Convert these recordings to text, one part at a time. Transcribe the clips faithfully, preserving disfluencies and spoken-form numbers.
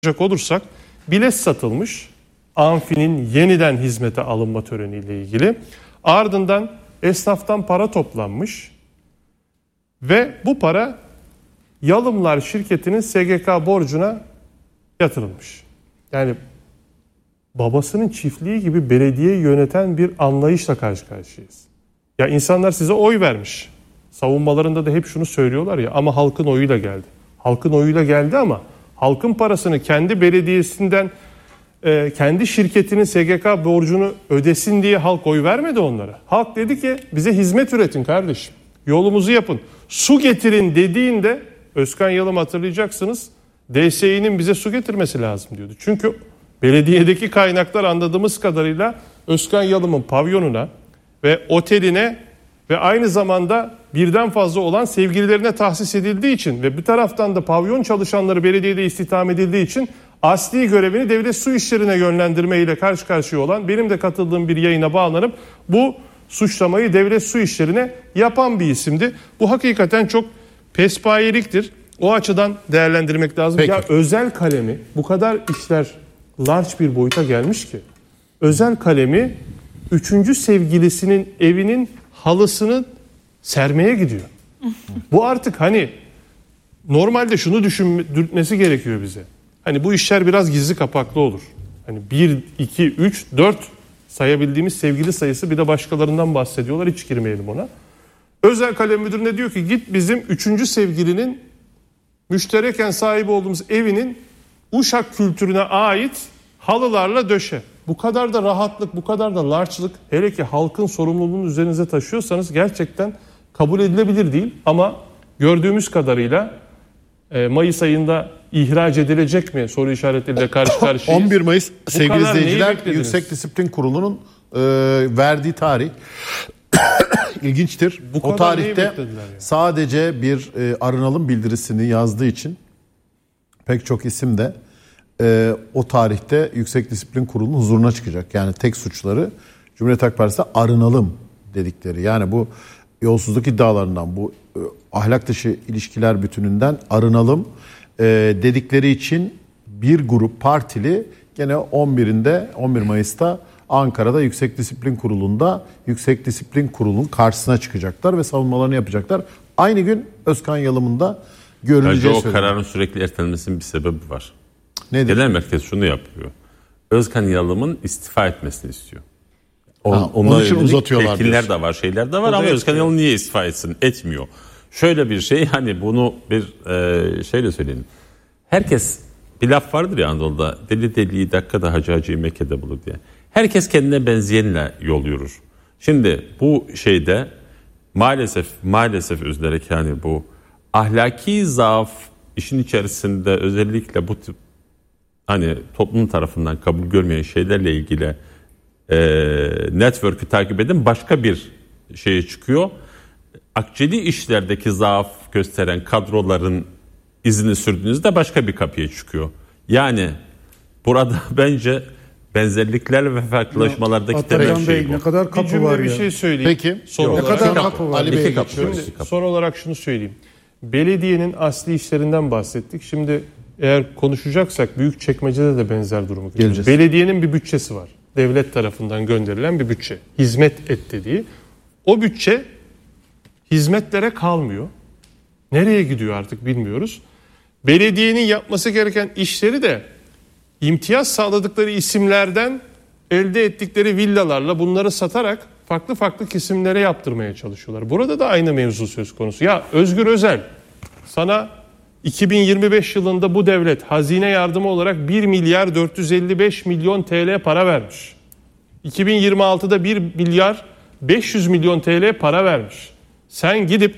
olursak bilet satılmış Amfi'nin yeniden hizmete alınma töreniyle ilgili. Ardından esnaftan para toplanmış ve bu para Yalımlar şirketinin S G K borcuna yatırılmış. Yani babasının çiftliği gibi belediye yöneten bir anlayışla karşı karşıyayız. Ya insanlar size oy vermiş. Savunmalarında da hep şunu söylüyorlar ya, ama halkın oyuyla geldi. Halkın oyuyla geldi ama halkın parasını kendi belediyesinden, e, kendi şirketinin S G K borcunu ödesin diye halk oy vermedi onlara. Halk dedi ki bize hizmet üretin kardeşim. Yolumuzu yapın. Su getirin dediğinde Özkan Yalım, hatırlayacaksınız, D S İ'nin bize su getirmesi lazım diyordu. Çünkü belediyedeki kaynaklar anladığımız kadarıyla Özkan Yalım'ın pavyonuna ve oteline ve aynı zamanda birden fazla olan sevgililerine tahsis edildiği için ve bir taraftan da pavyon çalışanları belediyede istihdam edildiği için asli görevini devlet su işlerine yönlendirmeyle karşı karşıya olan, benim de katıldığım bir yayına bağlanıp bu suçlamayı devlet su işlerine yapan bir isimdi. Bu hakikaten çok pespayeliktir. O açıdan değerlendirmek lazım. Peki. Ya özel kalemi, bu kadar işler large bir boyuta gelmiş ki özel kalemi üçüncü sevgilisinin evinin halısını sermeye gidiyor. Bu artık hani normalde şunu düşünmesi gerekiyor bize. Hani bu işler biraz gizli kapaklı olur. Hani bir, iki, üç, dört sayabildiğimiz sevgili sayısı, bir de başkalarından bahsediyorlar. Hiç girmeyelim ona. Özel kalem müdürüne diyor ki git bizim üçüncü sevgilinin müştereken sahibi olduğumuz evinin Uşak kültürüne ait halılarla döşe. Bu kadar da rahatlık, bu kadar da larçlık, hele ki halkın sorumluluğunu üzerinize taşıyorsanız gerçekten kabul edilebilir değil. Ama gördüğümüz kadarıyla e, Mayıs ayında ihraç edilecek mi soru işaretleriyle karşı karşıyayız. on bir Mayıs sevgili izleyiciler, Yüksek Disiplin Kurulu'nun e, verdiği tarih ilginçtir. Bu o tarihte yani sadece bir e, arınalım bildirisini yazdığı için pek çok isim de e, o tarihte Yüksek Disiplin Kurulu'nun huzuruna çıkacak. Yani tek suçları Cumhuriyet Halk Partisi'ne arınalım dedikleri. Yani bu yolsuzluk iddialarından, bu e, ahlak dışı ilişkiler bütününden arınalım e, dedikleri için bir grup partili gene on birinde on bir Mayıs'ta Ankara'da Yüksek Disiplin Kurulu'nda Yüksek Disiplin Kurulu'nun karşısına çıkacaklar ve savunmalarını yapacaklar. Aynı gün Özkan Yalım'ın da görüleceği söyleniyor. O kararın sürekli ertelenmesinin bir sebebi var. Nedir? Genel merkez şunu yapıyor. Özkan Yalım'ın istifa etmesini istiyor. O, ha, onun için uzatıyorlar. Tekiller de var, şeyler de var, ama Özkan Yalım niye istifa etsin? Etmiyor. Şöyle bir şey, hani bunu bir e, şeyle söyleyelim. Herkes, bir laf vardır ya Anadolu'da, deli deliyi dakikada hacı hacıyı Mekke'de bulur diye. Herkes kendine benzeyenle yol yürür. Şimdi bu şeyde maalesef maalesef üzülerek yani bu ahlaki zaaf işin içerisinde, özellikle bu tip hani toplum tarafından kabul görmeyen şeylerle ilgili e, network'ü takip edin, başka bir şeye çıkıyor. Akçeli işlerdeki zaaf gösteren kadroların izini sürdüğünüzde başka bir kapıya çıkıyor. Yani burada bence benzerlikler ve farklılaşmalardaki temel şey Bey, bu. Ne kadar kapı bir cümle var bir ya. şey söyleyeyim. Peki. Son Ne olarak, kadar kapı var. Ali Bey'e kapı. Şimdi, son olarak şunu söyleyeyim. Belediyenin asli işlerinden bahsettik. Şimdi eğer konuşacaksak Büyükçekmece'de de benzer durumu görüyoruz. Belediyenin bir bütçesi var. Devlet tarafından gönderilen bir bütçe. Hizmet et dediği. O bütçe hizmetlere kalmıyor. Nereye gidiyor artık bilmiyoruz. Belediyenin yapması gereken işleri de imtiyaz sağladıkları isimlerden elde ettikleri villalarla bunları satarak farklı farklı kesimlere yaptırmaya çalışıyorlar. Burada da aynı mevzu söz konusu. Ya Özgür Özel, sana iki bin yirmi beş yılında bu devlet hazine yardımı olarak bir milyar dört yüz elli beş milyon T L para vermiş. iki bin yirmi altıda bir milyar beş yüz milyon T L para vermiş. Sen gidip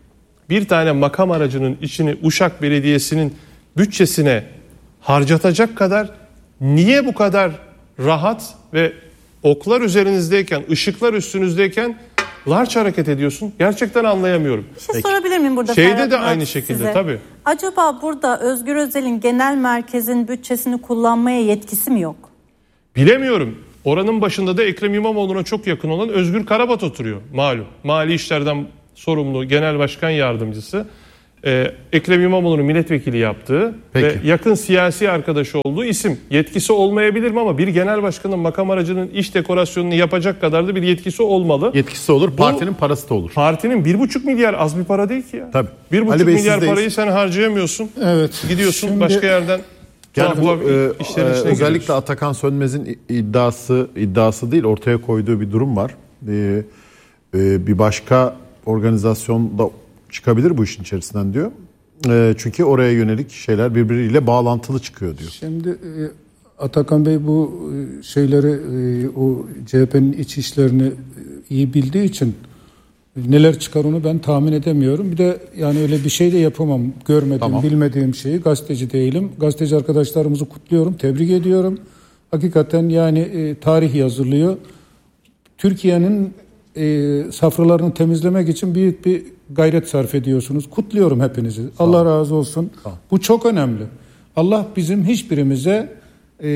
bir tane makam aracının içini Uşak Belediyesi'nin bütçesine harcatacak kadar niye bu kadar rahat ve oklar üzerinizdeyken, ışıklar üstünüzdeyken larç hareket ediyorsun? Gerçekten anlayamıyorum. Bir şey Peki. sorabilir miyim burada? Şeyde Ferhat de Murat aynı şekilde size. tabii. Acaba burada Özgür Özel'in genel merkezin bütçesini kullanmaya yetkisi mi yok? Bilemiyorum. Oranın başında da Ekrem İmamoğlu'na çok yakın olan Özgür Karabat oturuyor malum. Mali işlerden sorumlu genel başkan yardımcısı. Ee, Ekrem İmamoğlu'nun milletvekili yaptığı Peki. ve yakın siyasi arkadaşı olduğu isim. Yetkisi olmayabilir mi ama bir genel başkanın makam aracının iç dekorasyonunu yapacak kadar da bir yetkisi olmalı. Yetkisi olur, partinin parası da olur. Partinin bir buçuk milyar az bir para değil ki ya. Tabii. Bir buçuk Ali Bey, milyar sizdeyiz. parayı sen harcayamıyorsun. Evet. Gidiyorsun Şimdi- başka yerden. Yani bu tuhaf e, işlerin e, içine özellikle giriyorsun. Atakan Sönmez'in iddiası iddiası değil, ortaya koyduğu bir durum var. E, e, bir başka organizasyonda çıkabilir bu işin içerisinden diyor. E, çünkü oraya yönelik şeyler birbiriyle bağlantılı çıkıyor diyor. Şimdi e, Atakan Bey bu e, şeyleri e, o C H P'nin iç işlerini e, iyi bildiği için neler çıkar onu ben tahmin edemiyorum. Bir de yani öyle bir şey de yapamam. Görmediğim, Tamam. bilmediğim şeyi. Gazeteci değilim. Gazeteci arkadaşlarımızı kutluyorum, tebrik ediyorum. Hakikaten yani e, tarih yazılıyor. Türkiye'nin e, safralarını temizlemek için büyük bir gayret sarf ediyorsunuz. Kutluyorum hepinizi. Allah razı olsun. Bu çok önemli. Allah bizim hiçbirimize e,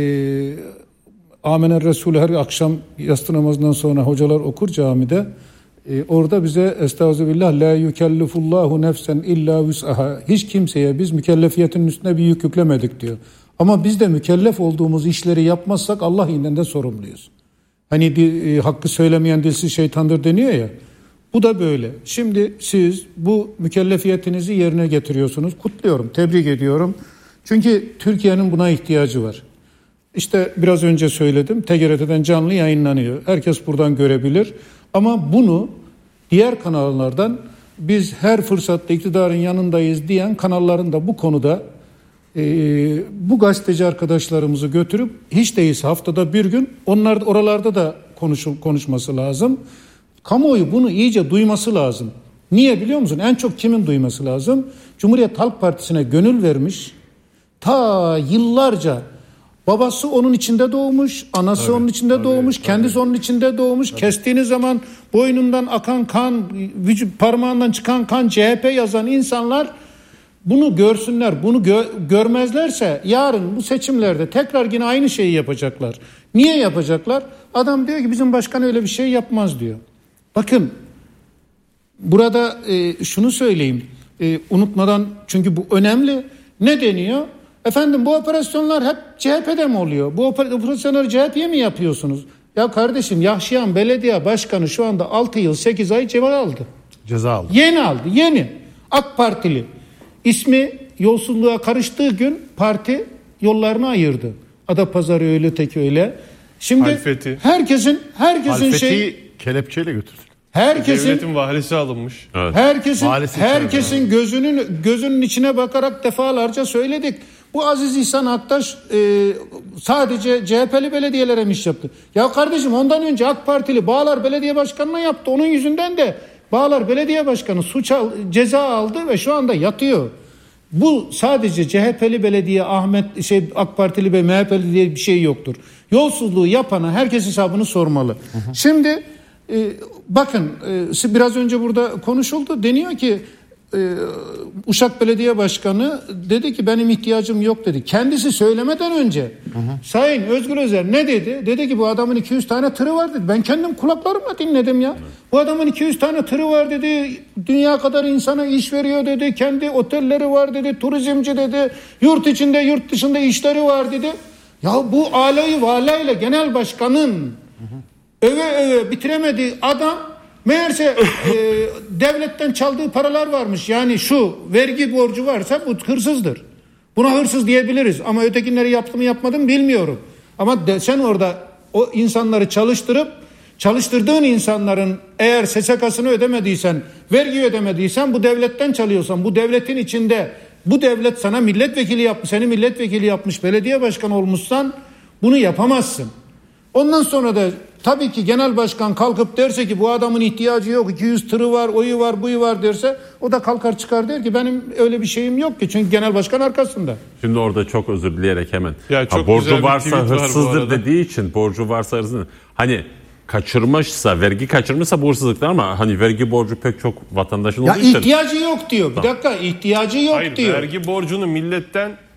Amener Resulü her akşam yatsı namazından sonra hocalar okur camide. E, orada bize estağfirullah la yukellifullahu nefsen illa vus'aha. Hiç kimseye biz mükellefiyetinin üstüne bir yük yüklemedik diyor. Ama biz de mükellef olduğumuz işleri yapmazsak Allah indinde de sorumluyuz. Hani bir e, hakkı söylemeyen dilsiz şeytandır deniyor ya. Bu da böyle. Şimdi siz bu mükellefiyetinizi yerine getiriyorsunuz. Kutluyorum, tebrik ediyorum. Çünkü Türkiye'nin buna ihtiyacı var. İşte biraz önce söyledim. T G R T'den canlı yayınlanıyor. Herkes buradan görebilir. Ama bunu diğer kanallardan biz her fırsatta iktidarın yanındayız diyen kanalların da bu konuda e, bu gazeteci arkadaşlarımızı götürüp hiç değilse haftada bir gün onlar oralarda da konuşul, konuşması lazım. Kamuoyu bunu iyice duyması lazım. Niye biliyor musun? En çok kimin duyması lazım? Cumhuriyet Halk Partisi'ne gönül vermiş. Ta yıllarca babası onun içinde doğmuş, anası tabii, onun içinde tabii, doğmuş, tabii. kendisi onun içinde doğmuş. Tabii. Kestiğiniz zaman boynundan akan kan, vücut parmağından çıkan kan C H P yazan insanlar bunu görsünler. Bunu gö- görmezlerse yarın bu seçimlerde tekrar yine aynı şeyi yapacaklar. Niye yapacaklar? Adam diyor ki bizim başkan öyle bir şey yapmaz diyor. Bakın burada e, şunu söyleyeyim e, unutmadan, çünkü bu önemli. Ne deniyor? Efendim bu operasyonlar hep C H P'de mi oluyor? Bu operasyonları C H P'ye mi yapıyorsunuz? Ya kardeşim, Yahşihan Belediye Başkanı şu anda altı yıl sekiz ay ceza aldı. Ceza aldı. Yeni aldı, yeni. AK Partili. İsmi yolsuzluğa karıştığı gün parti yollarını ayırdı. Adapazarı öyle, teki öyle. Şimdi Halfeti. herkesin herkesin Halfeti'yi şey kelepçeyle götürdü. herkesin Devletin vahlisi alınmış. Evet. Herkesin Maalesef herkesin gözünün gözünün içine bakarak defalarca söyledik. Bu Aziz İhsan Aktaş e, sadece C H P'li belediyelere mi iş yaptı? Ya kardeşim, ondan önce AK Partili Bağlar Belediye Başkanı'na yaptı. Onun yüzünden de Bağlar Belediye Başkanı suç al, ceza aldı ve şu anda yatıyor. Bu sadece C H P'li belediye, Ahmet şey AK Partili ve M H P'li diye bir şey yoktur. Yolsuzluğu yapana herkes hesabını sormalı. Hı hı. Şimdi e, bakın e, biraz önce burada konuşuldu. Deniyor ki e, Uşak Belediye Başkanı dedi ki benim ihtiyacım yok dedi. Kendisi söylemeden önce hı hı. Sayın Özgür Özel ne dedi? Dedi ki bu adamın iki yüz tane tırı var dedi. Ben kendim kulaklarımla dinledim ya. Hı. Bu adamın iki yüz tane tırı var dedi. Dünya kadar insana iş veriyor dedi. Kendi otelleri var dedi. Turizmci dedi. Yurt içinde yurt dışında işleri var dedi. Ya bu alayı valayla genel başkanın hı hı. öve öve bitiremediği adam meğerse e, devletten çaldığı paralar varmış. Yani şu vergi borcu varsa bu hırsızdır. Buna hırsız diyebiliriz. Ama ötekinleri yaptı mı yapmadı mı bilmiyorum. Ama de, sen orada o insanları çalıştırıp çalıştırdığın insanların eğer S S K'sını ödemediysen, vergi ödemediysen, bu devletten çalıyorsan, bu devletin içinde bu devlet sana milletvekili yapmış, seni milletvekili yapmış, belediye başkanı olmuşsan bunu yapamazsın. Ondan sonra da tabii ki genel başkan kalkıp derse ki bu adamın ihtiyacı yok, iki yüz tırı var, oyu var, buyu var derse o da kalkar çıkar der ki benim öyle bir şeyim yok ki, çünkü genel başkan arkasında. Şimdi orada çok özür dileyerek hemen Ya çok ha, borcu varsa var hırsızdır dediği için, borcu varsa hırsızdır. Hani kaçırmışsa, vergi kaçırmışsa bu hırsızlıktır, ama hani vergi borcu pek çok vatandaşın ya olduğu için. ihtiyacı yok diyor. Bir dakika, ihtiyacı yok Hayır, diyor. Vergi borcunu milletten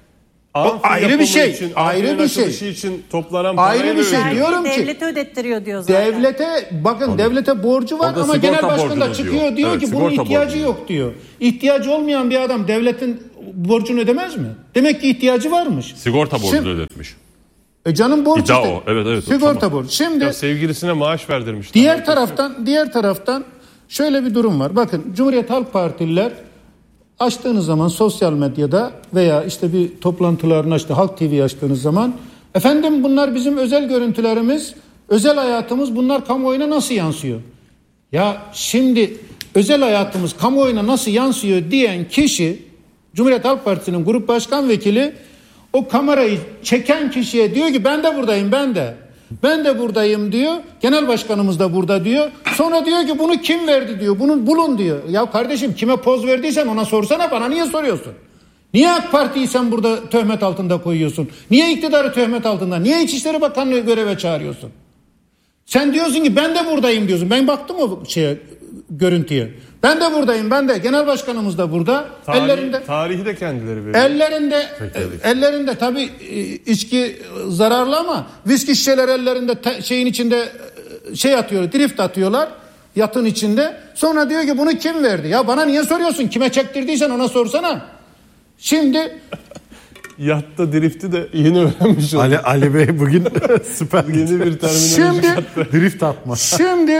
Amfi ayrı bir yapımı şey, için, ayrı amfinin bir şey. açılışı için toplanan Ayrı parayı bir şey ödüyor. diyorum ki devlete ödettiriyor diyor zaten. devlete bakın devlete borcu var Orada ama sigorta genel başkan da borcunu çıkıyor diyor, diyor. Evet, ki bunun sigorta ihtiyacı borcunu. yok diyor. İhtiyacı olmayan bir adam devletin borcunu ödemez mi? Demek ki ihtiyacı varmış. Sigorta borcunu Şimdi- ödetmiş. E canım borcu İddia işte. o. Evet, evet, Sigorta tamam. borcu. Şimdi Ya sevgilisine maaş verdirmiş. diğer Daha taraftan diğer taraftan şöyle bir durum var. Bakın Cumhuriyet Halk Partililer açtığınız zaman sosyal medyada veya işte bir toplantılarını açtı Halk T V açtığınız zaman efendim bunlar bizim özel görüntülerimiz, özel hayatımız, bunlar kamuoyuna nasıl yansıyor? Ya şimdi özel hayatımız kamuoyuna nasıl yansıyor diyen kişi Cumhuriyet Halk Partisi'nin grup başkan vekili o kamerayı çeken kişiye diyor ki ben de buradayım ben de. Ben de buradayım diyor. Genel başkanımız da burada diyor. Sonra diyor ki bunu kim verdi diyor. Bunu bulun diyor. Ya kardeşim kime poz verdiysen ona sorsana, bana niye soruyorsun? Niye AK Parti'yi sen burada töhmet altında koyuyorsun? Niye iktidarı töhmet altında? Niye İçişleri Bakanlığı göreve çağırıyorsun? Sen diyorsun ki ben de buradayım diyorsun. Ben baktım o şeye, görüntüye. Ben de buradayım ben de. Genel başkanımız da burada. Tarih, ellerinde tarihi de kendileri veriyor. ellerinde ellerinde tabii içki zararlı ama viski şişeler ellerinde te, şeyin içinde şey atıyor, drift atıyorlar yatın içinde. Sonra diyor ki bunu kim verdi? Ya bana niye soruyorsun? Kime çektirdiysen ona sorsana. Şimdi Yatta drifti de yeni öğrenmiş olduk. Ali, Ali Bey bugün süper. Yeni bir terminoloji Şimdi kattı. Drift atma. Şimdi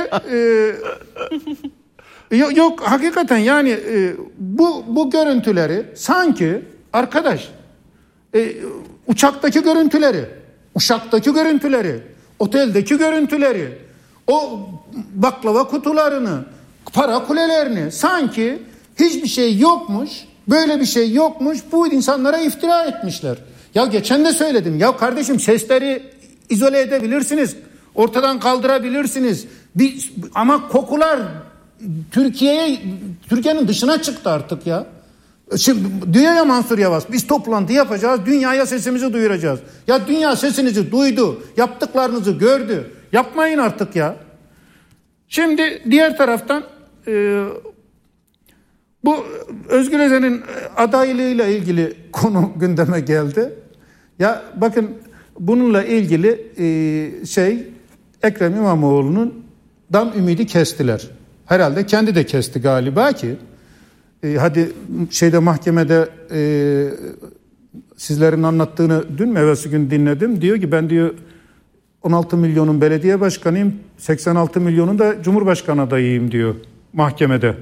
e, yok, yok hakikaten yani e, bu bu görüntüleri sanki arkadaş e, uçaktaki görüntüleri, uçaktaki görüntüleri, oteldeki görüntüleri, o baklava kutularını, para kulelerini sanki hiçbir şey yokmuş, böyle bir şey yokmuş, bu insanlara iftira etmişler. Ya geçen de söyledim. Ya kardeşim sesleri izole edebilirsiniz. Ortadan kaldırabilirsiniz. Bir, ama kokular Türkiye'ye, Türkiye'nin dışına çıktı artık ya. Şimdi diyor ya Mansur Yavaş, biz toplantı yapacağız, dünyaya sesimizi duyuracağız. Ya dünya sesinizi duydu, yaptıklarınızı gördü. Yapmayın artık ya. Şimdi diğer taraftan e, bu Özgür Özel'in adaylığıyla ilgili konu gündeme geldi. Ya bakın bununla ilgili e, şey Ekrem İmamoğlu'ndan ümidi kestiler. Herhalde kendi de kesti galiba ki e, hadi şeyde mahkemede e, sizlerin anlattığını dün mü evvelsi gün dinledim. Diyor ki ben diyor on altı milyonun belediye başkanıyım, seksen altı milyonun da Cumhurbaşkanı adayıyım diyor mahkemede.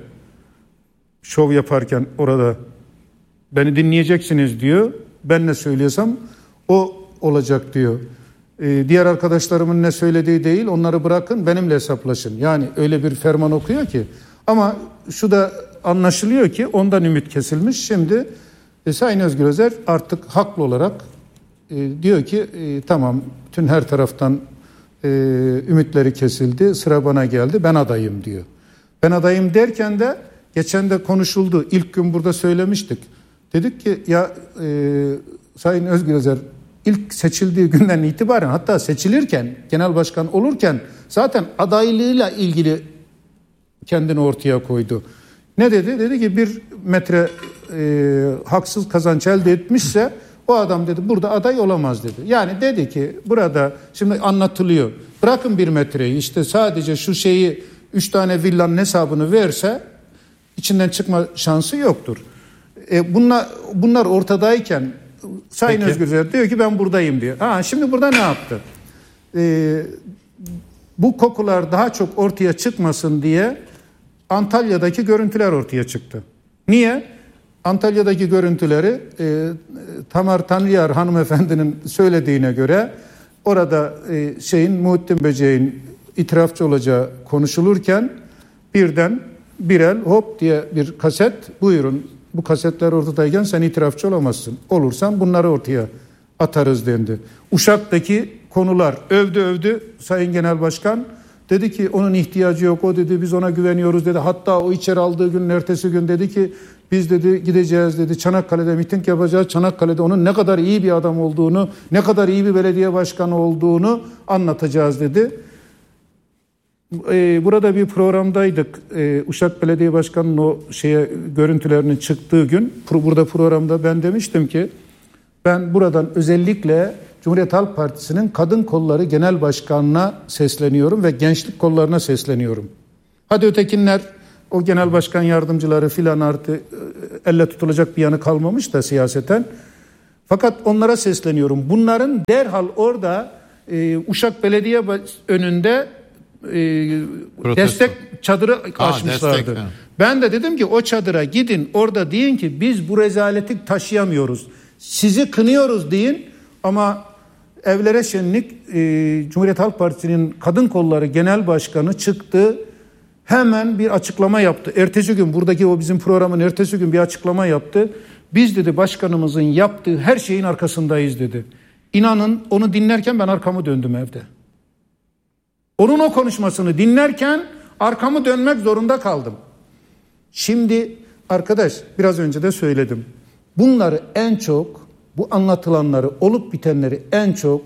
Şov yaparken orada beni dinleyeceksiniz diyor. Ben ne söylüyorsam o olacak diyor. Ee, diğer arkadaşlarımın ne söylediği değil, onları bırakın benimle hesaplaşın. Yani öyle bir ferman okuyor ki. Ama şu da anlaşılıyor ki ondan ümit kesilmiş. Şimdi e, Sayın Özgür Özel artık haklı olarak e, diyor ki e, tamam bütün her taraftan e, ümitleri kesildi, sıra bana geldi, ben adayım diyor. Ben adayım derken de geçen de konuşuldu. İlk gün burada söylemiştik. Dedik ki ya e, Sayın Özgür Özel ilk seçildiği günden itibaren, hatta seçilirken, genel başkan olurken zaten adaylığıyla ilgili kendini ortaya koydu. Ne dedi? Dedi ki bir metre e, haksız kazanç elde etmişse o adam dedi burada aday olamaz dedi. Yani dedi ki burada şimdi anlatılıyor. Bırakın bir metreyi, işte sadece şu şeyi üç tane villanın hesabını verse içinden çıkma şansı yoktur. E bunlar, bunlar ortadayken Sayın Peki. Özgür Özel diyor ki ben buradayım diyor. Ha, şimdi burada ne yaptı? E, bu kokular daha çok ortaya çıkmasın diye Antalya'daki görüntüler ortaya çıktı. Niye? Antalya'daki görüntüleri e, Tamar Tanrıyar hanımefendinin söylediğine göre orada e, şeyin Muhittin Böceğin itirafçı olacağı konuşulurken birden bir el hop diye bir kaset, buyurun bu kasetler ortadayken sen itirafçı olamazsın. Olursan bunları ortaya atarız dendi. Uşak'taki konular övdü övdü Sayın Genel Başkan. Dedi ki onun ihtiyacı yok, o dedi biz ona güveniyoruz dedi. Hatta o içeri aldığı günün ertesi gün dedi ki biz dedi gideceğiz dedi Çanakkale'de miting yapacağız. Çanakkale'de onun ne kadar iyi bir adam olduğunu, ne kadar iyi bir belediye başkanı olduğunu anlatacağız dedi. Ee, burada bir programdaydık. Ee, Uşak Belediye Başkanı'nın o şeye görüntülerinin çıktığı gün burada programda ben demiştim ki Ben buradan özellikle Cumhuriyet Halk Partisi'nin Kadın Kolları Genel Başkanı'na sesleniyorum ve gençlik kollarına sesleniyorum. Hadi ötekinler, o genel başkan yardımcıları filan artı elle tutulacak bir yanı kalmamış da siyaseten. Fakat onlara sesleniyorum. Bunların derhal orada e, Uşak Belediye önünde e, destek çadırı açmışlardı. Destek, ben de dedim ki o çadıra gidin, orada deyin ki biz bu rezaleti taşıyamıyoruz. Sizi kınıyoruz deyin ama evlere şenlik e, Cumhuriyet Halk Partisi'nin Kadın Kolları Genel Başkanı çıktı. Hemen bir açıklama yaptı. Ertesi gün buradaki o bizim programın ertesi gün bir açıklama yaptı. Biz dedi başkanımızın yaptığı her şeyin arkasındayız dedi. İnanın onu dinlerken ben arkamı döndüm evde. Onun o konuşmasını dinlerken arkamı dönmek zorunda kaldım. Şimdi arkadaş biraz önce de söyledim. Bunları en çok, bu anlatılanları, olup bitenleri en çok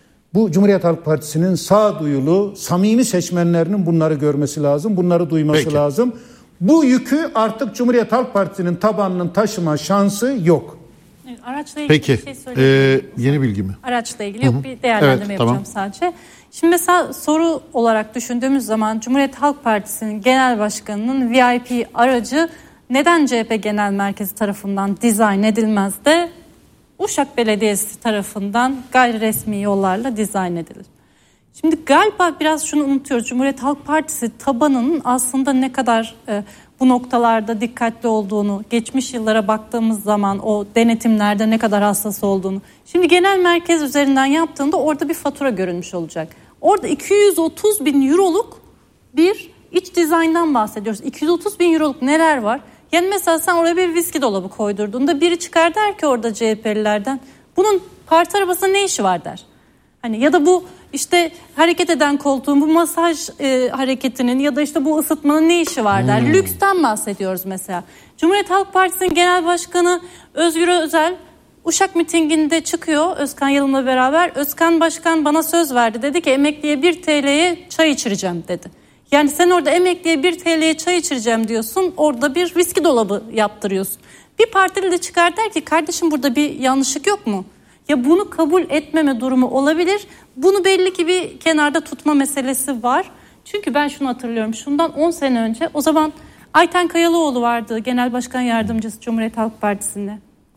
bu Cumhuriyet Halk Partisi'nin sağduyulu, samimi seçmenlerinin bunları görmesi lazım, bunları duyması Peki. lazım. Bu yükü artık Cumhuriyet Halk Partisi'nin tabanının taşıma şansı yok. Evet, araçla ilgili Peki. bir şey söyleyeyim. Ee, yeni bilgi mi? Araçla ilgili yok, bir değerlendirme evet, yapacağım tamam. sadece. Şimdi mesela soru olarak düşündüğümüz zaman Cumhuriyet Halk Partisi'nin genel başkanının V I P aracı neden C H P Genel Merkezi tarafından dizayn edilmez de Uşak Belediyesi tarafından gayri resmi yollarla dizayn edilir? Şimdi galiba biraz şunu unutuyoruz. Cumhuriyet Halk Partisi tabanının aslında ne kadar e, bu noktalarda dikkatli olduğunu, geçmiş yıllara baktığımız zaman o denetimlerde ne kadar hassas olduğunu. Şimdi genel merkez üzerinden yaptığında orada bir fatura görünmüş olacak. Orada iki yüz otuz bin euroluk bir iç dizayndan bahsediyoruz. iki yüz otuz bin euroluk neler var? Yani mesela sen oraya bir viski dolabı koydurduğunda biri çıkar der ki orada C H P'lilerden bunun parti arabasında ne işi var der. Hani ya da bu işte hareket eden koltuğun bu masaj e, hareketinin ya da işte bu ısıtmanın ne işi var der. Hmm. Lüksten bahsediyoruz mesela. Cumhuriyet Halk Partisi'nin Genel Başkanı Özgür Özel Uşak mitinginde çıkıyor Özkan Yalım'la beraber. Özkan Başkan bana söz verdi. Dedi ki emekliye bir T L'ye çay içireceğim dedi. Yani sen orada emekliye bir T L'ye çay içireceğim diyorsun. Orada bir viski dolabı yaptırıyorsun. Bir partili de çıkar der ki kardeşim burada bir yanlışlık yok mu? Ya bunu kabul etmeme durumu olabilir. Bunu belli ki bir kenarda tutma meselesi var. Çünkü ben şunu hatırlıyorum. Şundan on sene önce o zaman Ayten Kayalıoğlu vardı. Genel Başkan Yardımcısı Cumhuriyet Halk Partisi'nde.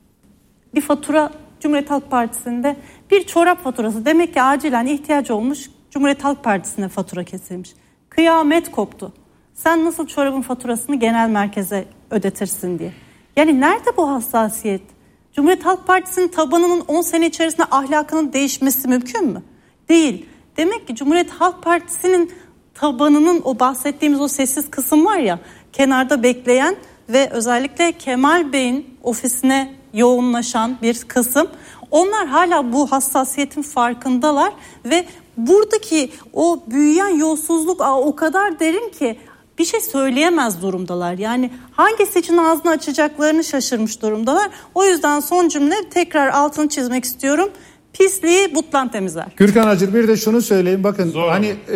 Bir fatura Cumhuriyet Halk Partisi'nde bir çorap faturası. Demek ki acilen ihtiyacı olmuş Cumhuriyet Halk Partisi'ne fatura kesilmiş. Kıyamet koptu. Sen nasıl çorabın faturasını genel merkeze ödetirsin diye. Yani nerede bu hassasiyet? Cumhuriyet Halk Partisi'nin tabanının on sene içerisinde ahlakının değişmesi mümkün mü? Değil. Demek ki Cumhuriyet Halk Partisi'nin tabanının o bahsettiğimiz o sessiz kısım var ya, kenarda bekleyen ve özellikle Kemal Bey'in ofisine yoğunlaşan bir kısım. Onlar hala bu hassasiyetin farkındalar ve buradaki o büyüyen yolsuzluk o kadar derin ki bir şey söyleyemez durumdalar. Yani hangisi için ağzını açacaklarını şaşırmış durumdalar. O yüzden son cümle tekrar altını çizmek istiyorum. Pisliği butlan temizler. Gürkan Acır bir de şunu söyleyeyim. Bakın Zor hani e,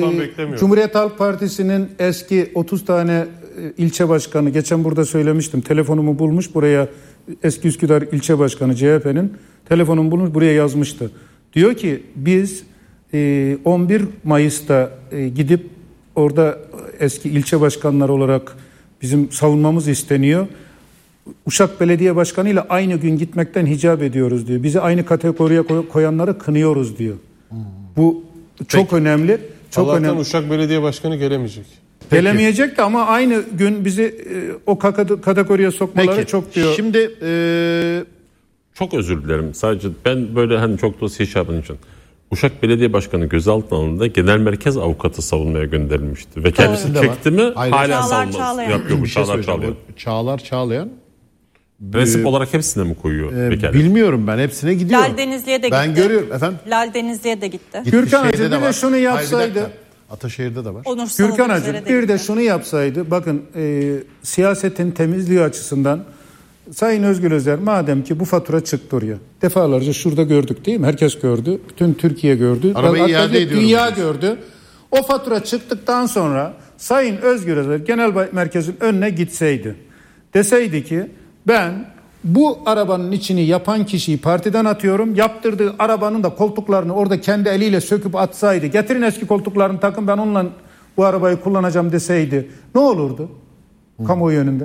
e, Cumhuriyet Halk Partisi'nin eski otuz tane e, ilçe başkanı, geçen burada söylemiştim. Telefonumu bulmuş buraya, eski Üsküdar ilçe başkanı C H P'nin telefonumu bulmuş buraya yazmıştı. Diyor ki biz e, on bir Mayıs'ta e, gidip orada eski ilçe başkanları olarak bizim savunmamız isteniyor. Uşak Belediye Başkanı ile aynı gün gitmekten hicap ediyoruz diyor. Bizi aynı kategoriye koyanları kınıyoruz diyor. Hmm. Bu çok Peki. önemli. Çok Allah'tan önemli. Uşak Belediye Başkanı gelemeyecek. Peki. Gelemeyecek de ama aynı gün bizi e, o kategoriye sokmaları Peki. çok diyor. Şimdi e... çok özür dilerim. Sadece ben böyle hani çok dosya şabın için. Uşak Belediye Başkanı gözaltına alındığında genel merkez avukatı savunmaya gönderilmişti. Ve kendisi çekti mi hala savunması yapıyor bu şey Çağlar Çağlayan. Çağlar Çağlayan. Prensip ee, olarak hepsine mi koyuyor? E, bilmiyorum ben hepsine gidiyorum. Lal Denizli'ye de gitti. Ben görüyorum efendim. Lal Denizli'ye de gitti. gitti Gürkan Acı bir de şunu yapsaydı. Ataşehir'de de var. Onursal Gürkan Acı bir de şunu yapsaydı. Bakın e, siyasetin temizliği açısından Sayın Özgür Özel madem ki bu fatura çıktı oraya. Defalarca şurada gördük değil mi? Herkes gördü. Bütün Türkiye gördü. Arabayı iade ediyorum. Dünya gördü. O fatura çıktıktan sonra Sayın Özgür Özel Genel Merkez'in önüne gitseydi. Deseydi ki ben Bu arabanın içini yapan kişiyi partiden atıyorum. Yaptırdığı arabanın da koltuklarını orada kendi eliyle söküp atsaydı, getirin eski koltuklarını takın ben onunla bu arabayı kullanacağım deseydi ne olurdu? Hmm. Kamuoyu önünde.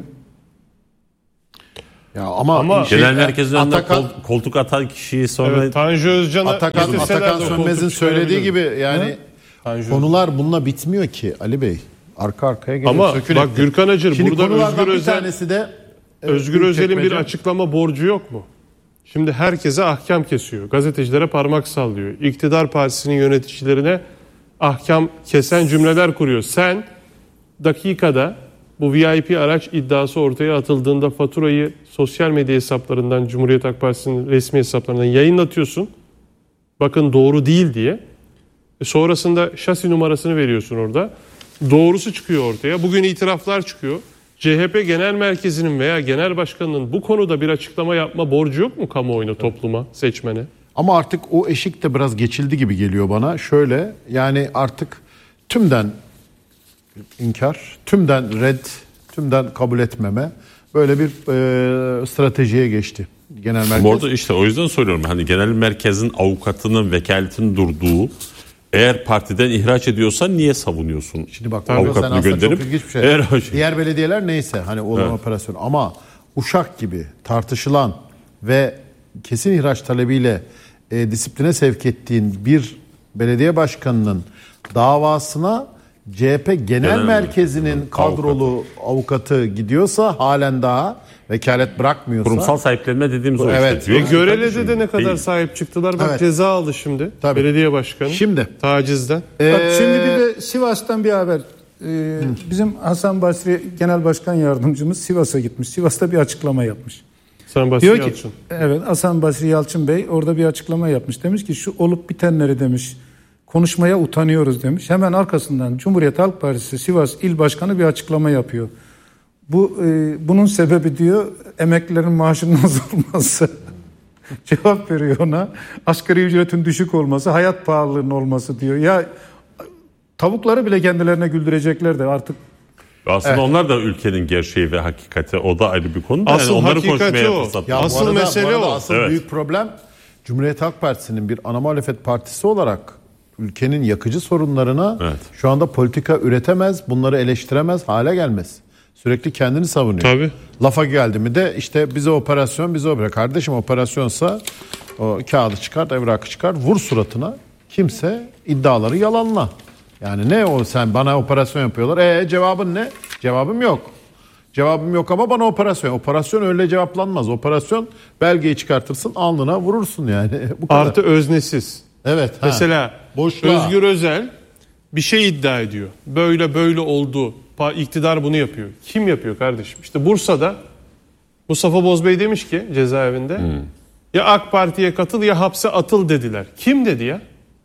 Ya ama, ama şey, genel merkezin önünde Atakan, kol, koltuk atan kişiyi sonra evet, Tanju Özcan'a Atakan, Atakan Sönmez'in söylediği gibi yani Tanju konular bununla bitmiyor ki Ali Bey. Arka arkaya geliyor. Ama Sökün bak etti. Gürkan Acır şimdi burada Özgür Özel tanesi de Özgür Özel'in bir açıklama borcu yok mu? Şimdi herkese ahkam kesiyor. Gazetecilere parmak sallıyor. İktidar partisinin yöneticilerine ahkam kesen cümleler kuruyor. Sen dakikada bu V I P araç iddiası ortaya atıldığında faturayı sosyal medya hesaplarından, Cumhuriyet Halk Partisi'nin resmi hesaplarından yayınlatıyorsun. Bakın doğru değil diye. E sonrasında şasi numarasını veriyorsun orada. Doğrusu çıkıyor ortaya. Bugün itiraflar çıkıyor. C H P Genel Merkezi'nin veya Genel Başkanı'nın bu konuda bir açıklama yapma borcu yok mu kamuoyuna, topluma, seçmene? Ama artık o eşik de biraz geçildi gibi geliyor bana. Şöyle yani artık tümden inkar, tümden red, tümden kabul etmeme böyle bir e, stratejiye geçti genel merkez. Bu arada işte o yüzden soruyorum. Hani genel merkezin avukatının vekaletinin durduğu eğer partiden ihraç ediyorsan niye savunuyorsun? Şimdi bak avukatını gönderip çok ilginç bir şey. Eğer... Diğer belediyeler neyse hani olan evet. operasyon ama Uşak gibi tartışılan ve kesin ihraç talebiyle e, disipline sevk ettiğin bir belediye başkanının davasına C H P Genel, Genel Merkezi'nin kadrolu avukatı. avukatı gidiyorsa halen daha vekalet bırakmıyorsa. Kurumsal sahiplenme dediğimiz o evet. işte. Ve Görele'de de ne kadar değil. Sahip çıktılar. Bak evet. ceza aldı şimdi. Tabii. Belediye başkanı. Şimdi. Tacizden. Ee... Bak şimdi bir de Sivas'tan bir haber. Ee, bizim Hasan Basri Genel Başkan Yardımcımız Sivas'a gitmiş. Sivas'ta bir açıklama yapmış. Hasan Basri Diyor Yalçın. Ki, evet Hasan Basri Yalçın Bey orada bir açıklama yapmış. Demiş ki şu olup bitenleri demiş konuşmaya utanıyoruz demiş. Hemen arkasından Cumhuriyet Halk Partisi Sivas İl Başkanı bir açıklama yapıyor. Bu e, bunun sebebi diyor emeklilerin maaşının az olması. Cevap veriyor ona. Asgari ücretin düşük olması, hayat pahalılığının olması diyor. Ya tavukları bile kendilerine güldürecekler de artık. Aslında evet. onlar da ülkenin gerçeği ve hakikati. O da ayrı bir konu. Asıl yani onları hakikati o. Ya asıl arada, mesele o. Asıl evet. büyük problem Cumhuriyet Halk Partisi'nin bir ana muhalefet partisi olarak ülkenin yakıcı sorunlarına evet. şu anda politika üretemez, bunları eleştiremez hale gelmez. Sürekli kendini savunuyor. Tabii. Lafa geldi mi de işte bize operasyon, bize operasyon. Kardeşim operasyonsa o kağıdı çıkart, evrakı çıkart, vur suratına. Kimse iddiaları yalanla. Yani ne o sen bana operasyon yapıyorlar. E cevabın ne? Cevabım yok. Cevabım yok ama bana operasyon. Operasyon öyle cevaplanmaz. Operasyon belgeyi çıkartırsın, alnına vurursun yani. Bu kadar. Artı öznesiz. Evet. Mesela Boşluğa. Özgür Özel bir şey iddia ediyor. Böyle böyle oldu. İktidar bunu yapıyor. Kim yapıyor kardeşim? İşte Bursa'da Mustafa Bozbey demiş ki cezaevinde hmm. ya AK Parti'ye katıl ya hapse atıl dediler. Kim dedi ya?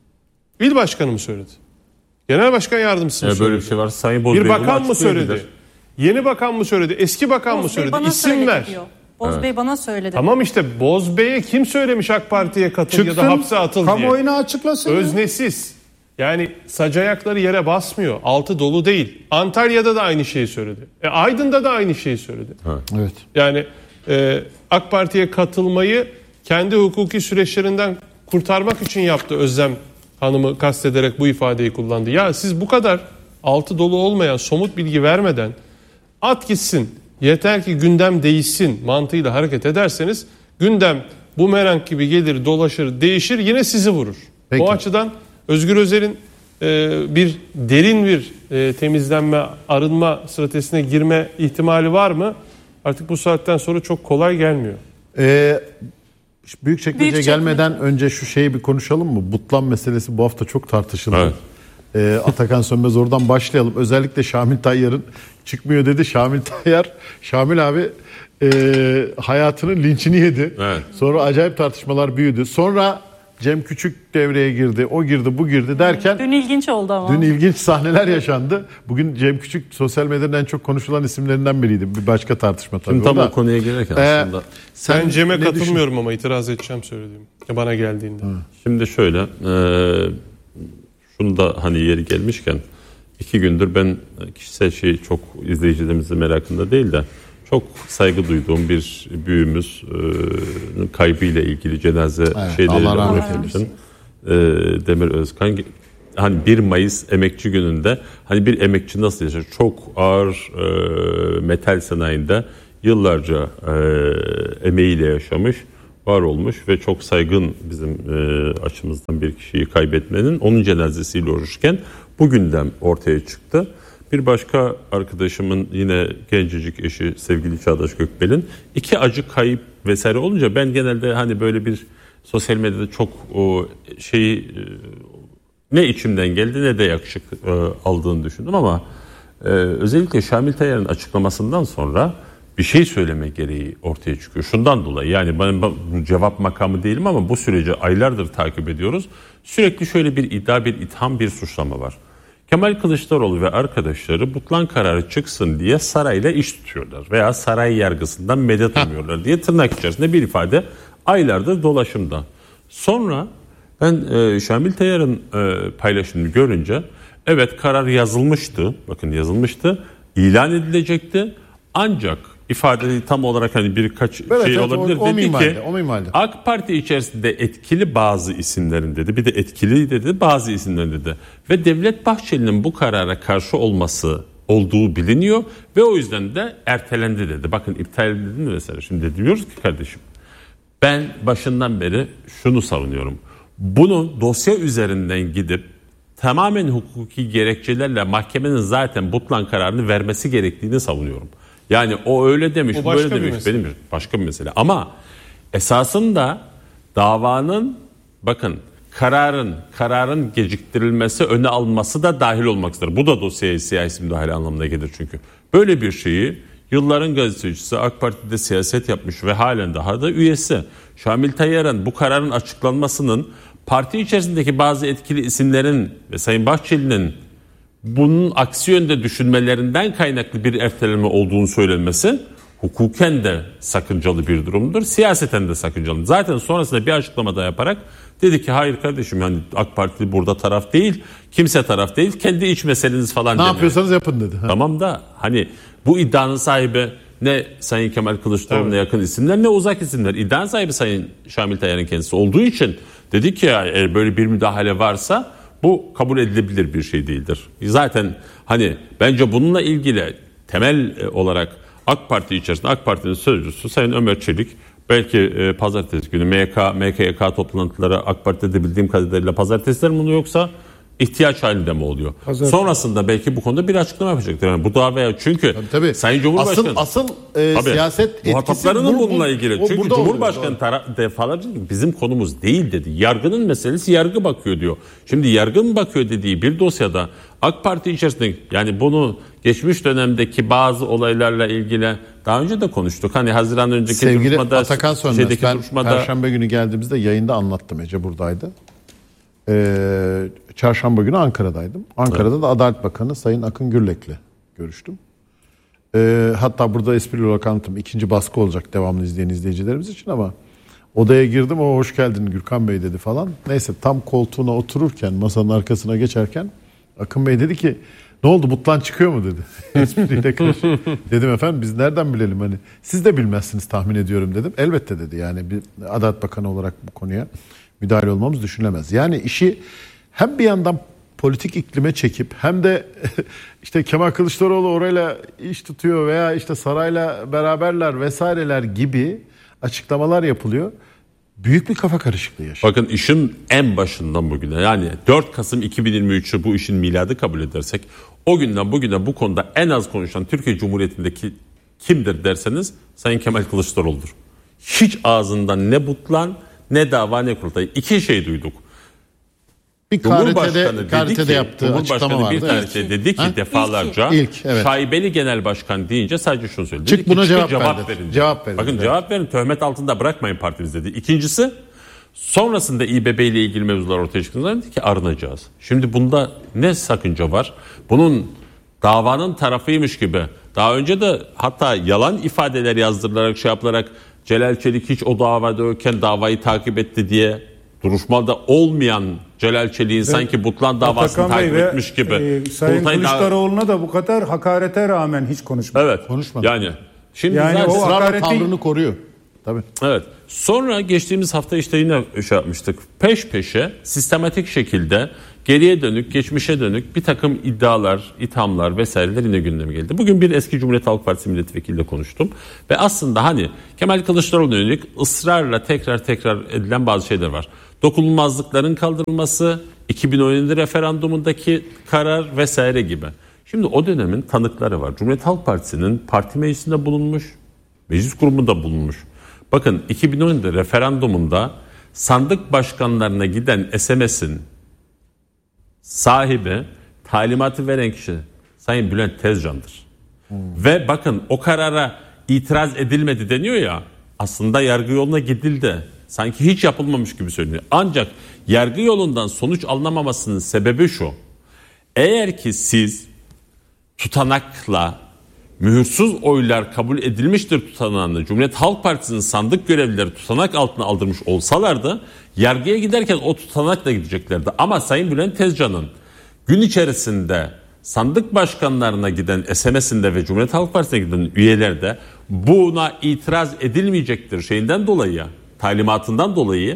İl başkanı mı söyledi? Genel başkan yardımcısı mı ya söyledi? Böyle bir şey var. Sayın Bozbey bir bakan mı söyledi? Yeni bakan mı söyledi? Eski bakan Bozbey mı söyledi? Bana İsim ver. Diyor. Bozbey evet. bana söyledi. Tamam işte Bozbey'e kim söylemiş AK Parti'ye katıl Çıksın, ya da hapse atıl diye? Kamuoyuna açıklasın. Öznesiz. Yani sac ayakları yere basmıyor. Altı dolu değil. Antalya'da da aynı şeyi söyledi. E, Aydın'da da aynı şeyi söyledi. Evet. evet. Yani e, AK Parti'ye katılmayı kendi hukuki süreçlerinden kurtarmak için yaptı. Özlem Hanım'ı kastederek bu ifadeyi kullandı. Ya siz bu kadar altı dolu olmayan somut bilgi vermeden at gitsin, yeter ki gündem değişsin mantığıyla hareket ederseniz gündem bumerang gibi gelir, dolaşır, değişir, yine sizi vurur. Peki. O açıdan Özgür Özel'in e, bir derin bir e, temizlenme, arınma stratejisine girme ihtimali var mı? Artık bu saatten sonra çok kolay gelmiyor. Ee, Büyükçekmece'ye gelmeden önce şu şeyi bir konuşalım mı? Butlan meselesi bu hafta çok tartışıldı. Evet. Ee, Atakan Sönmez oradan başlayalım. Özellikle Şamil Tayyar'ın çıkmıyor dedi. Şamil Tayyar, Şamil abi e, hayatının linçini yedi. Evet. Sonra acayip tartışmalar büyüdü. Sonra Cem Küçük devreye girdi. O girdi, bu girdi derken. Dün ilginç oldu ama. Dün ilginç sahneler yaşandı. Bugün Cem Küçük sosyal medyanın en çok konuşulan isimlerinden biriydi. Bir başka tartışma tabii. Şimdi tam o, o konuya girerken e, aslında. Ben Cem'e katılmıyorum düşün? Ama itiraz edeceğim söylediğim. Bana geldiğinde. Hı. Şimdi şöyle. E, şunu da hani yeri gelmişken iki gündür ben kişisel şey çok izleyicilerimizin merakında değil de çok saygı duyduğum bir büyüğümüz e, kaybıyla ilgili cenaze evet, şeyleriyle Allah rahmet eylesin. E, Demir Özkan hani bir Mayıs emekçi gününde hani bir emekçi nasıl yaşar? Çok ağır e, metal sanayinde yıllarca e, emeğiyle yaşamış, var olmuş ve çok saygın bizim e, açımızdan bir kişiyi kaybetmenin onun cenazesiyle uğraşırken bugünden ortaya çıktı. Bir başka arkadaşımın yine gencecik eşi sevgili Çağdaş Gökbel'in iki acı kayıp vesaire olunca ben genelde hani böyle bir sosyal medyada çok o şeyi e, ne içimden geldi ne de yakışık e, aldığını düşündüm ama e, özellikle Şamil Tayyar'ın açıklamasından sonra bir şey söyleme gereği ortaya çıkıyor. Şundan dolayı yani ben, ben bu cevap makamı değilim ama bu süreci aylardır takip ediyoruz. Sürekli şöyle bir iddia, bir itham, bir suçlama var. Kemal Kılıçdaroğlu ve arkadaşları butlan kararı çıksın diye sarayla iş tutuyorlar veya saray yargısından medet umuyorlar diye tırnak içerisinde bir ifade aylardır dolaşımda. Sonra ben e, Şamil Tayyar'ın e, paylaşımını görünce evet karar yazılmıştı, bakın yazılmıştı, ilan edilecekti ancak ifade tam olarak hani birkaç evet, şey evet, olabilir o, o dedi mimaride, ki o mimaride. AK Parti içerisinde etkili bazı isimlerin dedi bir de etkili dedi bazı isimlerin dedi ve Devlet Bahçeli'nin bu karara karşı olması olduğu biliniyor ve o yüzden de ertelendi dedi. Bakın iptal edildi mi vesaire. Şimdi diyoruz ki kardeşim ben başından beri şunu savunuyorum. Bunu dosya üzerinden gidip tamamen hukuki gerekçelerle mahkemenin zaten butlan kararını vermesi gerektiğini savunuyorum. Yani o öyle demiş, o böyle demiş, benim başka bir mesele. Ama esasında davanın, bakın kararın, kararın geciktirilmesi, öne alınması da dahil olmak üzere. Bu da dosyaya siyasi müdahale anlamına gelir çünkü. Böyle bir şeyi yılların gazetecisi, AK Parti'de siyaset yapmış ve halen daha da üyesi Şamil Tayyar'ın bu kararın açıklanmasının parti içerisindeki bazı etkili isimlerin ve Sayın Bahçeli'nin bunun aksi yönde düşünmelerinden kaynaklı bir erteleme olduğunu söylenmesi hukuken de sakıncalı bir durumdur. Siyaseten de sakıncalı. Zaten sonrasında bir açıklama da yaparak dedi ki hayır kardeşim yani AK Parti burada taraf değil, kimse taraf değil, kendi iç meseleniz falan ne demiyor. yapıyorsanız yapın dedi. Ha. Tamam da hani bu iddianın sahibi ne Sayın Kemal Kılıçdaroğlu'na evet. yakın isimler ne uzak isimler. İddianın sahibi Sayın Şamil Tayyar'ın kendisi olduğu için dedi ki ya, böyle bir müdahale varsa bu kabul edilebilir bir şey değildir. Zaten hani bence bununla ilgili temel olarak AK Parti içerisinde AK Parti'nin sözcüsü Sayın Ömer Çelik belki e, pazartesi günü M K, M K Y K toplantıları AK Parti'de bildiğim kadarıyla pazartesiler mi oluyor yoksa ihtiyaç halinde mi oluyor? Pazartesi. Sonrasında belki bu konuda bir açıklama yapacaktır. Yani bu davaya çünkü tabii, tabii. Sayın Cumhurbaşkanı asıl, asıl e, tabii, siyaset etkisi muhataplarının bu, bununla ilgili. O, çünkü Cumhurbaşkanı tara- defalarca bizim konumuz değil dedi. Yargının meselesi yargı bakıyor diyor. Şimdi yargı mı bakıyor dediği bir dosyada AK Parti içerisinde yani bunu geçmiş dönemdeki bazı olaylarla ilgili daha önce de konuştuk. Hani Haziran önceki sevgili duruşmada Atakan Sönmez ben duruşmada... Perşembe günü geldiğimizde yayında anlattım, Ece buradaydı. Ee, Çarşamba günü Ankara'daydım. Ankara'da evet. da Adalet Bakanı Sayın Akın Gürlek'le görüştüm. Ee, hatta burada esprili olarak anlattım. İkinci baskı olacak devamlı izleyen izleyicilerimiz için ama odaya girdim. O hoş geldin Gürkan Bey dedi falan. Neyse tam koltuğuna otururken masanın arkasına geçerken Akın Bey dedi ki ne oldu butlan çıkıyor mu dedi. Espriyle karşı. Dedim efendim biz nereden bilelim hani siz de bilmezsiniz tahmin ediyorum dedim. Elbette dedi yani bir Adalet Bakanı olarak bu konuya müdahale olmamız düşünülemez. Yani işi hem bir yandan politik iklime çekip hem de işte Kemal Kılıçdaroğlu orayla iş tutuyor veya işte sarayla beraberler vesaireler gibi açıklamalar yapılıyor. Büyük bir kafa karışıklığı yaşıyor. Bakın işin en başından bugüne yani dört Kasım iki bin yirmi üçü bu işin miladı kabul edersek o günden bugüne bu konuda en az konuşan Türkiye Cumhuriyeti'ndeki kimdir derseniz Sayın Kemal Kılıçdaroğlu'dur. Hiç ağzından ne butlan ne dava ne kurultay. İki şey duyduk. Bir Cumhurbaşkanı dedi ki, yaptığı açıklama vardı. Bir tanesi evet. dedi ki ha? defalarca İlk, evet. şaibeli genel başkan deyince sadece şunu söyledi. Çık dedi buna ki, cevap, cevap verin. verin. Cevap verin. Bakın evet. cevap verin, töhmet altında bırakmayın partimiz dedi. İkincisi sonrasında İBB ile ilgili mevzular ortaya çıktığında dedi ki arınacağız. Şimdi bunda ne sakınca var? Bunun davanın tarafıymış gibi daha önce de hatta yalan ifadeler yazdırılarak şey yapılarak Celal Çelik hiç o davada yokken davayı takip etti diye duruşmada olmayan Celal Çelik'in sanki butlan davasını Atakan takip Bey etmiş gibi. E, Sayın Kılıçdaroğlu'na da bu kadar hakarete rağmen hiç konuşmadı. Evet. Konuşmadı. Yani Şimdi yani zaten o hakareti... tavrını koruyor. Tabii. Evet. Sonra geçtiğimiz hafta işte yine şey yapmıştık. Peş peşe sistematik şekilde geriye dönük, geçmişe dönük bir takım iddialar, ithamlar vesaireler yine gündeme geldi. Bugün bir eski Cumhuriyet Halk Partisi milletvekiliyle konuştum. Ve aslında hani Kemal Kılıçdaroğlu'na yönelik ısrarla tekrar tekrar edilen bazı şeyler var. Dokunulmazlıkların kaldırılması, iki bin on yedi referandumundaki karar vesaire gibi. Şimdi o dönemin tanıkları var. Cumhuriyet Halk Partisi'nin parti meclisinde bulunmuş, meclis grubunda bulunmuş. Bakın iki bin on yedi referandumunda sandık başkanlarına giden S M S'in sahibi, talimatı veren kişi Sayın Bülent Tezcan'dır. Hmm. Ve bakın o karara itiraz edilmedi deniyor ya, aslında yargı yoluna gidildi. Sanki hiç yapılmamış gibi söyleniyor. Ancak yargı yolundan sonuç alınamamasının sebebi şu. Eğer ki siz tutanakla mühürsüz oylar kabul edilmiştir tutanağında Cumhuriyet Halk Partisi'nin sandık görevlileri tutanak altına aldırmış olsalardı yargıya giderken o tutanakla gideceklerdi. Ama Sayın Bülent Tezcan'ın gün içerisinde sandık başkanlarına giden S M S'inde ve Cumhuriyet Halk Partisi'ne giden üyelerde buna itiraz edilmeyecektir şeyinden dolayı, talimatından dolayı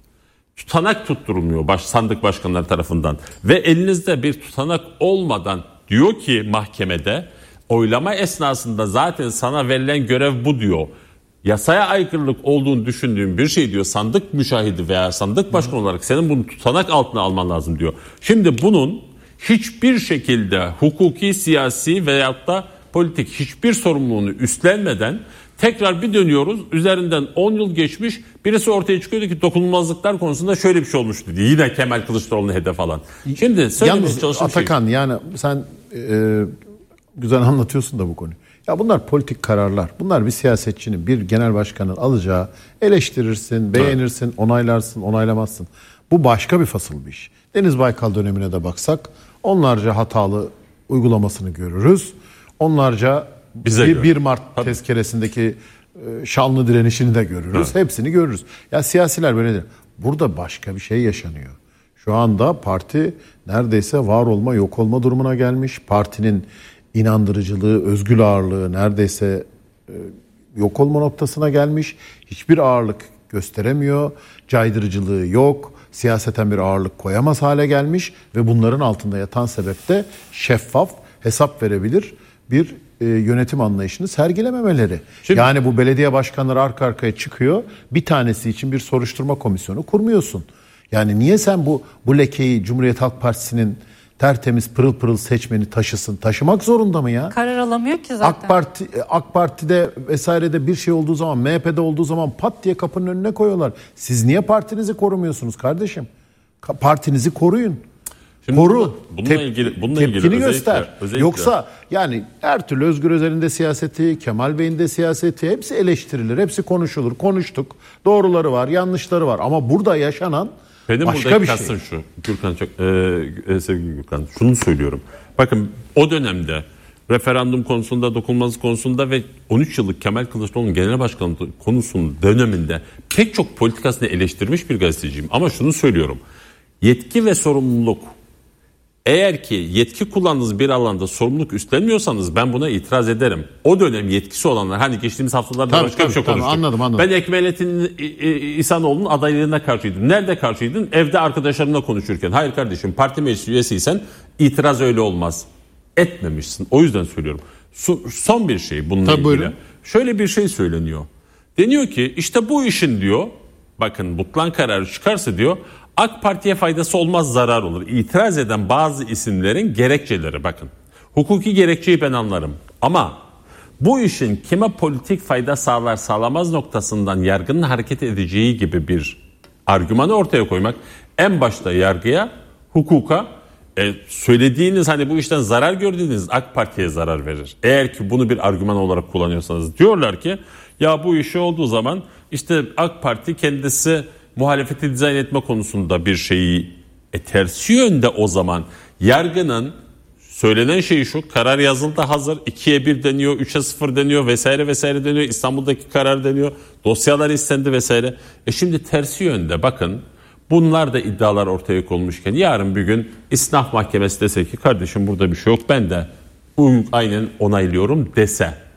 tutanak tutturulmuyor baş, sandık başkanları tarafından. Ve elinizde bir tutanak olmadan diyor ki mahkemede oylama esnasında zaten sana verilen görev bu diyor. Yasaya aykırılık olduğunu düşündüğün bir şey diyor. Sandık müşahidi veya sandık başkanı olarak senin bunu tutanak altına alman lazım diyor. Şimdi bunun hiçbir şekilde hukuki, siyasi veyahut da politik hiçbir sorumluluğunu üstlenmeden tekrar bir dönüyoruz. Üzerinden on yıl geçmiş. Birisi ortaya çıkıyordu ki dokunulmazlıklar konusunda şöyle bir şey olmuştu diye. Yine Kemal Kılıçdaroğlu'nu hedef alan. Şimdi söylemeye çalıştığım şey. Atakan yani sen e, güzel anlatıyorsun da bu konuyu. Ya bunlar politik kararlar. Bunlar bir siyasetçinin, bir genel başkanın alacağı, eleştirirsin, beğenirsin, evet, onaylarsın, onaylamazsın. Bu başka bir fasıl bir iş. Deniz Baykal dönemine de baksak onlarca hatalı uygulamasını görürüz. Onlarca Bize bir, bir Mart Tabii. tezkeresindeki e, şanlı direnişini de görürüz. Evet. Hepsini görürüz. Ya siyasiler böyledir. Burada başka bir şey yaşanıyor. Şu anda parti neredeyse var olma, yok olma durumuna gelmiş. Partinin inandırıcılığı, özgür ağırlığı neredeyse e, yok olma noktasına gelmiş. Hiçbir ağırlık gösteremiyor. Caydırıcılığı yok. Siyaseten bir ağırlık koyamaz hale gelmiş ve bunların altında yatan sebep de şeffaf, hesap verebilir bir e, yönetim anlayışını sergilememeleri. Şimdi, yani bu belediye başkanları arka arkaya çıkıyor. Bir tanesi için bir soruşturma komisyonu kurmuyorsun. Yani niye sen bu bu lekeyi Cumhuriyet Halk Partisi'nin tertemiz pırıl pırıl seçmeni taşısın? Taşımak zorunda mı ya? Karar alamıyor ki zaten. AK Parti AK Parti'de vesairede bir şey olduğu zaman, M H P'de olduğu zaman pat diye kapının önüne koyuyorlar. Siz niye partinizi korumuyorsunuz kardeşim? Partinizi koruyun. Şimdi Koru. Bununla Tep- ilgili bununla tepkini ilgili göster. Özellikle, özellikle. Yoksa yani her türlü Özgür Özel'in de siyaseti, Kemal Bey'in de siyaseti hepsi eleştirilir, hepsi konuşulur. Konuştuk. Doğruları var, yanlışları var ama burada yaşanan Benim başka bir şey. Benim şu Gürkan çok e, sevgili Gürkan şunu söylüyorum. Bakın o dönemde referandum konusunda, dokunulmazlık konusunda ve on üç yıllık Kemal Kılıçdaroğlu'nun genel başkanlığı konusunun döneminde pek çok politikasını eleştirmiş bir gazeteciyim. Ama şunu söylüyorum. Yetki ve sorumluluk. Eğer ki yetki kullandığınız bir alanda sorumluluk üstlenmiyorsanız ben buna itiraz ederim. O dönem yetkisi olanlar hani geçtiğimiz haftalarda tabii, başka tabii, bir şey konuştuk. Tabii, anladım, anladım. Ben Ekmelettin İhsanoğlu'nun adaylığına karşıydım. Nerede karşıydın? Evde arkadaşlarımla konuşurken. Hayır kardeşim parti meclis üyesiysen itiraz öyle olmaz. Etmemişsin. O yüzden söylüyorum. Son bir şey bununla tabii, ilgili. Buyurun. Şöyle bir şey söyleniyor. Deniyor ki işte bu işin diyor bakın butlan kararı çıkarsa diyor AK Parti'ye faydası olmaz zarar olur. İtiraz eden bazı isimlerin gerekçeleri bakın. Hukuki gerekçeyi ben anlarım. Ama bu işin kime politik fayda sağlar sağlamaz noktasından yargının hareket edeceği gibi bir argümanı ortaya koymak en başta yargıya, hukuka e, söylediğiniz hani bu işten zarar gördüğünüz AK Parti'ye zarar verir. Eğer ki bunu bir argüman olarak kullanıyorsanız diyorlar ki ya bu işi olduğu zaman işte AK Parti kendisi muhalefeti dizayn etme konusunda bir şeyi e, tersi yönde o zaman yargının söylenen şey şu karar yazıldı hazır ikiye bir deniyor üçe sıfır deniyor vesaire vesaire deniyor İstanbul'daki karar deniyor dosyalar istendi vesaire. E şimdi tersi yönde bakın bunlar da iddialar ortaya konmuşken yarın bir gün İstinaf Mahkemesi dese ki kardeşim burada bir şey yok ben de aynen onaylıyorum dese.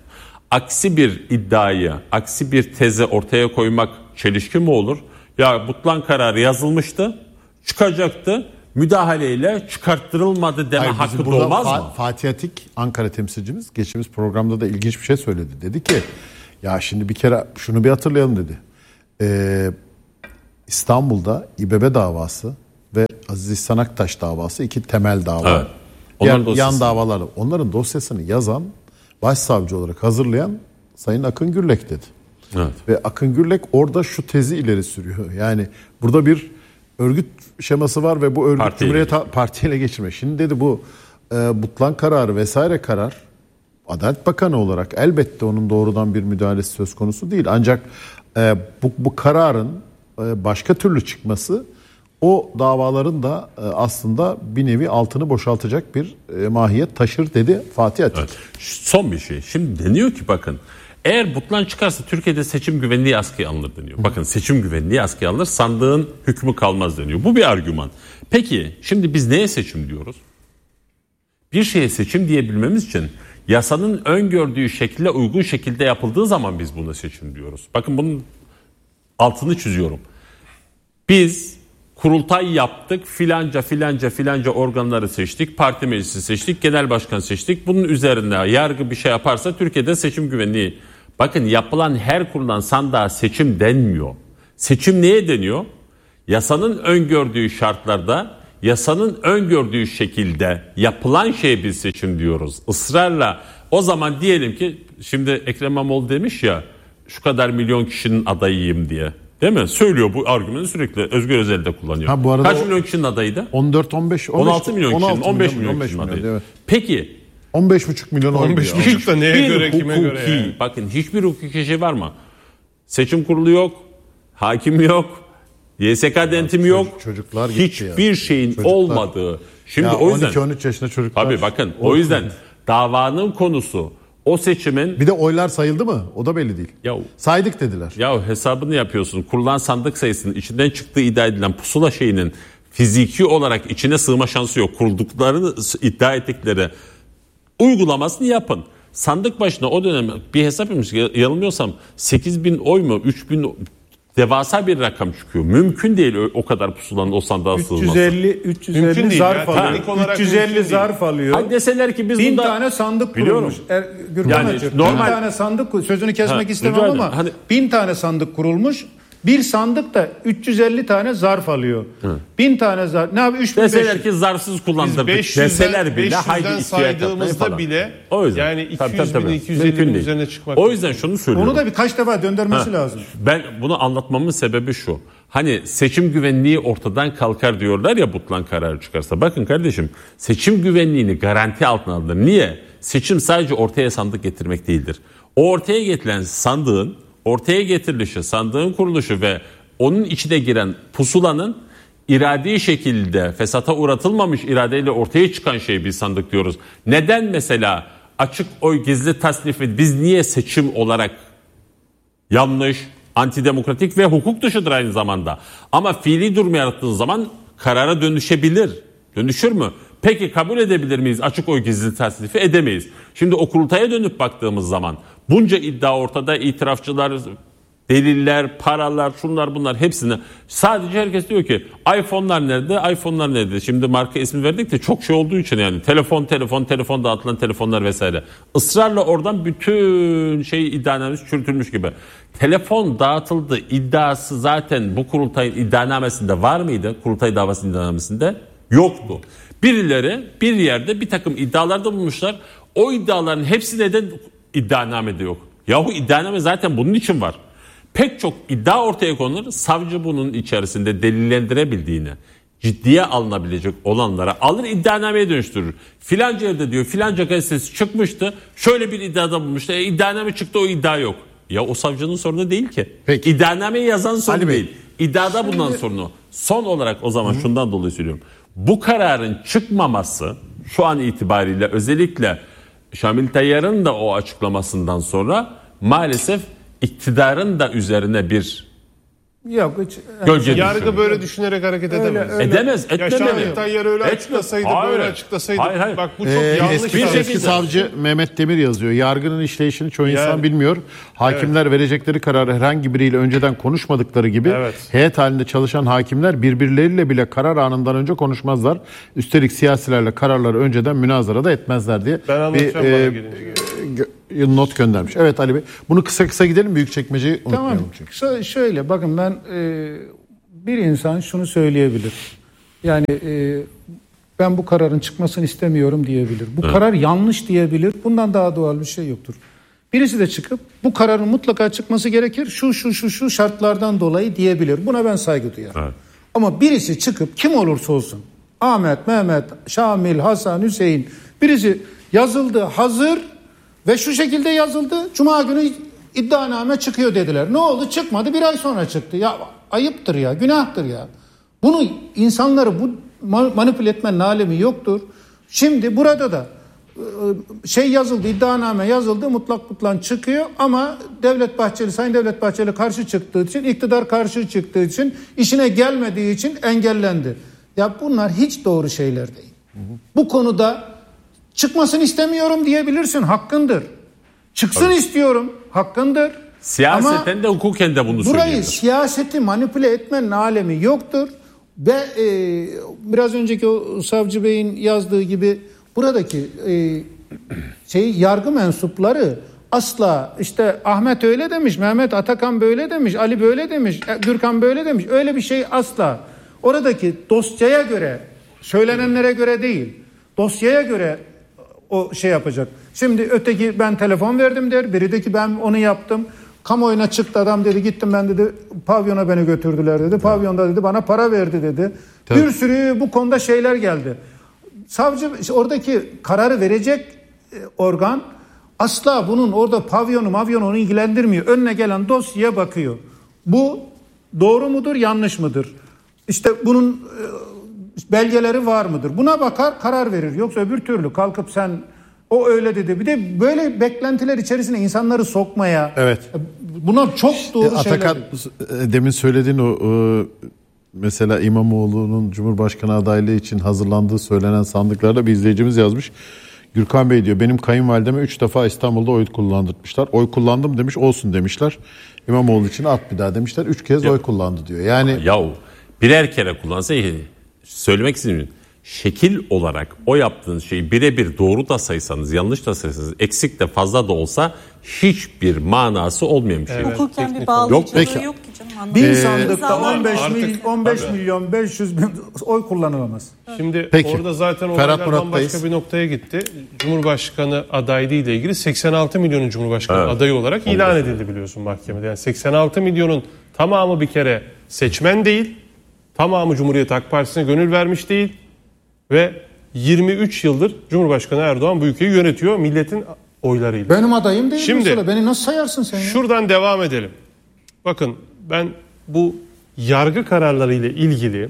aksi bir iddiayı, aksi bir teze ortaya koymak çelişki mi olur? Ya butlan kararı yazılmıştı, çıkacaktı, müdahaleyle çıkarttırılmadı deme Hayır, hakkı burada doğmaz Fa- mı? Fatih Atik, Ankara temsilcimiz, geçtiğimiz programda da ilginç bir şey söyledi. Dedi ki ya şimdi bir kere şunu bir hatırlayalım dedi. Ee, İstanbul'da İBB davası ve Aziz İhsan Aktaş davası iki temel dava. Evet. Onların Yan, yan davaları. Onların dosyasını yazan, başsavcı olarak hazırlayan Sayın Akın Gürlek dedi. Evet. Ve Akın Gürlek orada şu tezi ileri sürüyor. Yani burada bir örgüt şeması var ve bu örgüt Partiyle Cumhuriyet ha- partiyle geçirmek. Şimdi dedi bu e, butlan kararı vesaire karar Adalet Bakanı olarak elbette onun doğrudan bir müdahalesi söz konusu değil. Ancak e, bu, bu kararın e, başka türlü çıkması o davaların da e, aslında bir nevi altını boşaltacak bir e, mahiyet taşır dedi Fatih Atik. Evet. Son bir şey. Şimdi deniyor ki bakın, eğer butlan çıkarsa Türkiye'de seçim güvenliği askıya alınır deniyor. Bakın, seçim güvenliği askıya alınır, sandığın hükmü kalmaz deniyor. Bu bir argüman. Peki şimdi biz neye seçim diyoruz? Bir şeye seçim diyebilmemiz için yasanın öngördüğü şekilde uygun şekilde yapıldığı zaman biz buna seçim diyoruz. Bakın bunun altını çiziyorum. Biz kurultay yaptık, filanca filanca filanca organları seçtik, parti meclisi seçtik, genel başkan seçtik. Bunun üzerine yargı bir şey yaparsa Türkiye'de seçim güvenliği. Bakın, yapılan her kurulan sandığa seçim denmiyor. Seçim neye deniyor? Yasanın öngördüğü şartlarda, yasanın öngördüğü şekilde yapılan şeye biz seçim diyoruz. Israrla o zaman diyelim ki, şimdi Ekrem İmamoğlu demiş ya, şu kadar milyon kişinin adayıyım diye. Değil mi? Söylüyor bu argümanı sürekli. Özgür Özel de kullanıyor. Ha, bu arada kaç o, milyon kişinin adayıydı? on dört on beş on altı milyon kişinin, on beş milyon kişinin milyon, adayı. evet. Peki on beş buçuk milyon on beş oynuyor. buçuk da neye hiçbir göre, kime hukuki, göre yani? bakın hiçbir hukuki şey var mı? Seçim kurulu yok, hakim yok, Y S K denetimi yok. Çocuklar gitti hiçbir ya. şeyin Çocuklar. olmadığı. Şimdi Ya o yüzden on iki on üç yaşında çocuklar. tabii bakın o yüzden davanın konusu o seçimin. Bir de oylar sayıldı mı? O da belli değil. Ya, saydık dediler. ya hesabını yapıyorsun. Kurulan sandık sayısının içinden çıktığı iddia edilen pusula şeyinin fiziki olarak içine sığma şansı yok. Kurulduklarını iddia ettikleri uygulamasını yapın. Sandık başına o dönem bir hesap yapmış, yanılmıyorsam sekiz bin oy mu üç bin, devasa bir rakam çıkıyor. Mümkün değil o kadar pusulanın o sandığa sığması. üç yüz elli üç yüz elli değil zarf ya, alıyor. teknik olarak üç yüz elli mümkün zarf alıyor. Hani deseler ki biz Bin bunda tane sandık Biliyorum. kurulmuş. Er, Gürkan Yani Açık, normal- bin tane sandık, sözünü kesmek Ha, istemem rica ama ederim. Hani- bin tane sandık kurulmuş. Bir sandık da üç yüz elli tane zarf alıyor. Bin tane zarf. Ne abi? üç bin beş yüz. deseler ki zarfsız Biz kullandırdık beş yüzden, deseler bile haydi beş yüzden ihtiyat yapmayın saydığımızda falan. bile O yüzden. yani iki Tabii, yüz tabii, bin tabii. iki yüz Mümkün ellinin değil. üzerine çıkmak. O yüzden şunu söylüyorum. Onu da birkaç defa döndürmesi Ha, lazım. Ben bunu anlatmamın sebebi şu. Hani seçim güvenliği ortadan kalkar diyorlar ya butlan kararı çıkarsa. Bakın kardeşim, seçim güvenliğini garanti altına alınır. Niye? Seçim sadece ortaya sandık getirmek değildir. O ortaya getirilen sandığın, ortaya getirilişi, sandığın kuruluşu ve onun içine giren pusulanın iradi şekilde fesata uğratılmamış iradeyle ortaya çıkan şey biz sandık diyoruz. Neden mesela açık oy gizli tasnifi biz niye seçim olarak yanlış, antidemokratik ve hukuk dışıdır aynı zamanda. Ama fiili durum yarattığınız zaman karara dönüşebilir. Dönüşür mü? Peki kabul edebilir miyiz açık oy gizli tasnifi? Edemeyiz. Şimdi o kurultaya dönüp baktığımız zaman bunca iddia ortada, itirafçılar, deliller, paralar, şunlar bunlar hepsini sadece herkes diyor ki iPhone'lar nerede? iPhone'lar nerede? Şimdi marka ismi verdik de çok şey olduğu için yani telefon, telefon, telefon dağıtılan telefonlar vesaire. Israrla oradan bütün şey iddianamesi çürütülmüş gibi. Telefon dağıtıldı iddiası zaten bu kurultayın iddianamesinde var mıydı? Kurultay davasının iddianamesinde yoktu. Birileri bir yerde bir takım iddialarda bulmuşlar. O iddiaların hepsi neden iddianamede yok? Yahu iddianame zaten bunun için var. Pek çok iddia ortaya konulur. Savcı bunun içerisinde delillendirebildiğini, ciddiye alınabilecek olanlara alır iddianameye dönüştürür. Filanca yerde diyor filanca gazetesi çıkmıştı. Şöyle bir iddiada bulmuştu. E, iddianame çıktı, o iddia yok. Ya o savcının sorunu değil ki. Peki. İddianameyi yazan sorun Ali Bey. değil. İddiada bulunan sorunu. Son olarak o zaman Hı. şundan dolayı söylüyorum. Bu kararın çıkmaması şu an itibariyle özellikle Şamil Tayyar'ın da o açıklamasından sonra maalesef iktidarın da üzerine bir Yok hiç. Gölge Yargı düşünüyor. böyle düşünerek hareket edemez. öyle. Edemez, etmemeli. Yaşar Tayyar öyle Etme- açıklasaydı, Hayır. böyle açıklasaydı. Hayır, hayır. Bak bu çok Ee, yanlış. eski, bir şekilde- eski savcı Mehmet Demir yazıyor. Yargının işleyişini çoğu insan Yani- bilmiyor. Hakimler verecekleri kararı herhangi biriyle önceden konuşmadıkları gibi Evet. heyet halinde çalışan hakimler birbirleriyle bile karar anından önce konuşmazlar. Üstelik siyasilerle kararları önceden münazara da etmezler diye Ben anlatacağım bir bana e, gelince. gö- not göndermiş. Evet Ali Bey. Bunu kısa kısa gidelim. Büyükçekmece'yi unutmayalım Tamam. çünkü. Şö- Şöyle bakın ben e, bir insan şunu söyleyebilir. Yani e, ben bu kararın çıkmasını istemiyorum diyebilir. Bu karar yanlış diyebilir. Bundan daha doğal bir şey yoktur. Birisi de çıkıp bu kararın mutlaka çıkması gerekir. Şu şu şu şu şartlardan dolayı diyebilir. Buna ben saygı duyarım. Evet. Ama birisi çıkıp kim olursa olsun Ahmet, Mehmet, Şamil, Hasan, Hüseyin birisi yazıldı, hazır ve şu şekilde yazıldı. Cuma günü iddianame çıkıyor dediler. Ne oldu? Çıkmadı. Bir ay sonra çıktı. Ya ayıptır ya, günahtır ya. Bunu insanları bu manipüle etmenin alemi yoktur. Şimdi burada da şey yazıldı, iddianame yazıldı, mutlak mutlak çıkıyor ama Devlet Bahçeli, Sayın Devlet Bahçeli karşı çıktığı için, iktidar karşı çıktığı için, işine gelmediği için engellendi. Ya bunlar hiç doğru şeyler değil. Hı hı. Bu konuda çıkmasını istemiyorum diyebilirsin, hakkındır. Çıksın evet. istiyorum, hakkındır. Siyaseten ama de hukuken de bunu burayı söyleyebilir. siyaseti manipüle etmenin alemi yoktur. Ve e, biraz önceki o savcı beyin yazdığı gibi buradaki e, şey yargı mensupları asla işte Ahmet öyle demiş, Mehmet Atakan böyle demiş, Ali böyle demiş, Gürkan böyle demiş. Öyle bir şey asla. Oradaki dosyaya göre, söylenenlere göre değil, dosyaya göre o şey yapacak. Şimdi öteki ben telefon verdim der, biri de ki ben onu yaptım. Kamuoyuna çıktı adam dedi, gittim ben dedi pavyona beni götürdüler dedi. Pavyonda dedi bana para verdi dedi. Tabii. Bir sürü bu konuda şeyler geldi. Savcı oradaki kararı verecek organ asla bunun orada pavyonu mavyonu onu ilgilendirmiyor. Önüne gelen dosyaya bakıyor. Bu doğru mudur yanlış mıdır? İşte bunun belgeleri var mıdır? Buna bakar karar verir. Yoksa öbür türlü kalkıp sen o öyle dedi. Bir de böyle beklentiler içerisine insanları sokmaya. Evet. Buna çok doğru e, şeyler. Atakan demin söylediğin o e, mesela İmamoğlu'nun Cumhurbaşkanı adaylığı için hazırlandığı söylenen sandıklarda bir izleyicimiz yazmış. Gürkan Bey diyor benim kayınvalideme üç defa İstanbul'da oy kullandırmışlar. Oy kullandım demiş, olsun demişler. İmamoğlu için at bir daha demişler. Üç kez ya, oy kullandı diyor. Yani yahu birer kere kullansa söylemek istemiyorum. Şekil olarak o yaptığınız şeyi birebir doğru da saysanız, yanlış da saysanız, eksik de fazla da olsa hiçbir manası olmayan bir şey. Evet. Hukuken bir bağlayıcılığı yok, yok ki canım. Bir sandıkta on beş, Artık, mil, on beş milyon beş yüz bin oy kullanılamaz. Şimdi Peki. orada zaten Ferhat olaylar Murat'tayız. bambaşka bir noktaya gitti. Cumhurbaşkanı adaylığı ile ilgili seksen altı milyonun Cumhurbaşkanı evet. adayı olarak ilan edildi biliyorsun mahkemede. Yani seksen altı milyonun tamamı bir kere seçmen değil, tamamı Cumhuriyet Halk Partisi'ne gönül vermiş değil ve yirmi üç yıldır Cumhurbaşkanı Erdoğan bu ülkeyi yönetiyor milletin oylarıyla. Benim adayım değil Şimdi, mesela. Beni nasıl sayarsın sen ya? Şuradan devam edelim. Bakın ben bu yargı kararları ile ilgili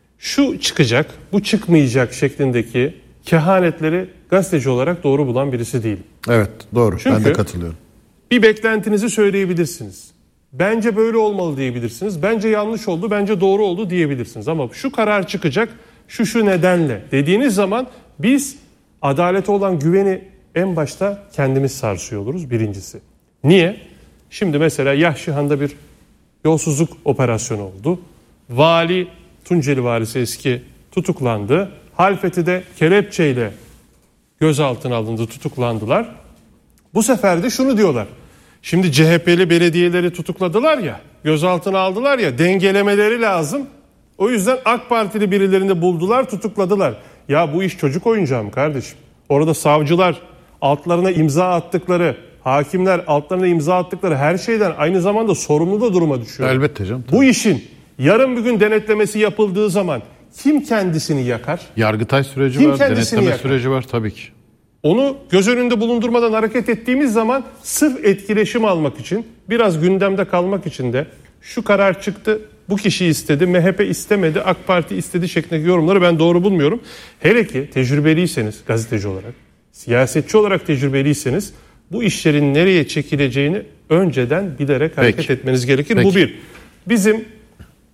şu çıkacak, bu çıkmayacak şeklindeki kehanetleri gazeteci olarak doğru bulan birisi değilim. evet doğru. Çünkü ben de katılıyorum. Bir beklentinizi söyleyebilirsiniz. Bence böyle olmalı diyebilirsiniz. Bence yanlış oldu, bence doğru oldu diyebilirsiniz. Ama şu karar çıkacak, şu şu nedenle dediğiniz zaman biz adalete olan güveni en başta kendimiz sarsıyor oluruz birincisi. Niye? Şimdi mesela Yahşihan'da bir yolsuzluk operasyonu oldu. Vali, Tunceli valisi eski tutuklandı. Halfeti'de kelepçeyle gözaltına alındı, tutuklandılar. Bu sefer de şunu diyorlar. Şimdi C H P'li belediyeleri tutukladılar ya, gözaltına aldılar ya, dengelemeleri lazım. O yüzden AK Partili birilerini buldular, tutukladılar. Ya bu iş çocuk oyuncağı mı kardeşim? Orada savcılar altlarına imza attıkları, hakimler altlarına imza attıkları her şeyden aynı zamanda sorumlu da duruma düşüyor. Elbette canım. Tabii. Bu işin yarın bir gün denetlemesi yapıldığı zaman kim kendisini yakar? Yargıtay süreci kim var, denetleme yakar? süreci var tabii ki. Onu göz önünde bulundurmadan hareket ettiğimiz zaman sırf etkileşim almak için, biraz gündemde kalmak için de şu karar çıktı, bu kişi istedi, M H P istemedi, AK Parti istedi şeklindeki yorumları ben doğru bulmuyorum. Hele ki tecrübeliyseniz gazeteci olarak, siyasetçi olarak tecrübeliyseniz bu işlerin nereye çekileceğini önceden bilerek hareket Peki. etmeniz gerekir. Peki. Bu bir. Bizim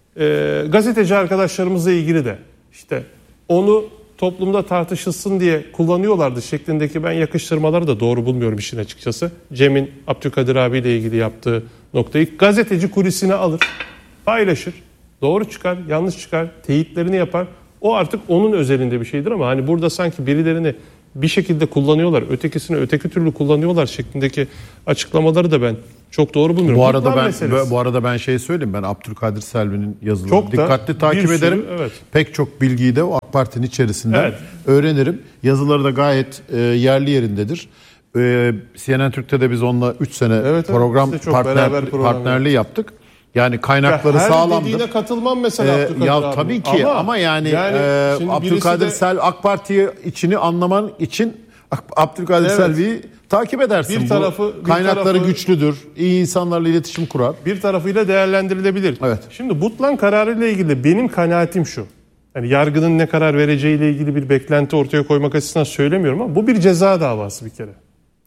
e, gazeteci arkadaşlarımızla ilgili de işte onu toplumda tartışılsın diye kullanıyorlardı şeklindeki ben yakıştırmaları da doğru bulmuyorum işin açıkçası. Cem'in Abdülkadir abiyle ilgili yaptığı noktayı gazeteci kulisine alır, paylaşır. Doğru çıkar, yanlış çıkar, teyitlerini yapar. O artık onun özelinde bir şeydir ama hani burada sanki birilerini bir şekilde kullanıyorlar, ötekisini öteki türlü kullanıyorlar şeklindeki açıklamaları da ben çok doğru bulmuyorum. Bu arada ben meselesi. bu arada ben şey söyleyeyim, ben Abdülkadir Selvi'nin yazılarını çok dikkatli takip ederim. Sürü, evet. Pek çok bilgiyi de o AK Parti'nin içerisinden evet. öğrenirim. Yazıları da gayet e, yerli yerindedir. E, C N N Türk'te de biz onunla üç sene evet, program evet, partner, partnerliği yaptık. Yani kaynakları ya sağlamdır. Her dediğine katılmam mesela ee, Abdülkadir ya abi. Tabii ki ama, ama yani, yani e, Abdülkadir de... Selvi AK Parti'yi içini anlaman için Abdülkadir evet. Selvi'yi takip edersin. Bir tarafı, Bu kaynakları bir tarafı, güçlüdür. İyi insanlarla iletişim kurar. Bir tarafıyla değerlendirilebilir. Evet. Şimdi Butlan kararıyla ilgili benim kanaatim şu. Yani yargının ne karar vereceğiyle ilgili bir beklenti ortaya koymak açısından söylemiyorum ama bu bir ceza davası bir kere.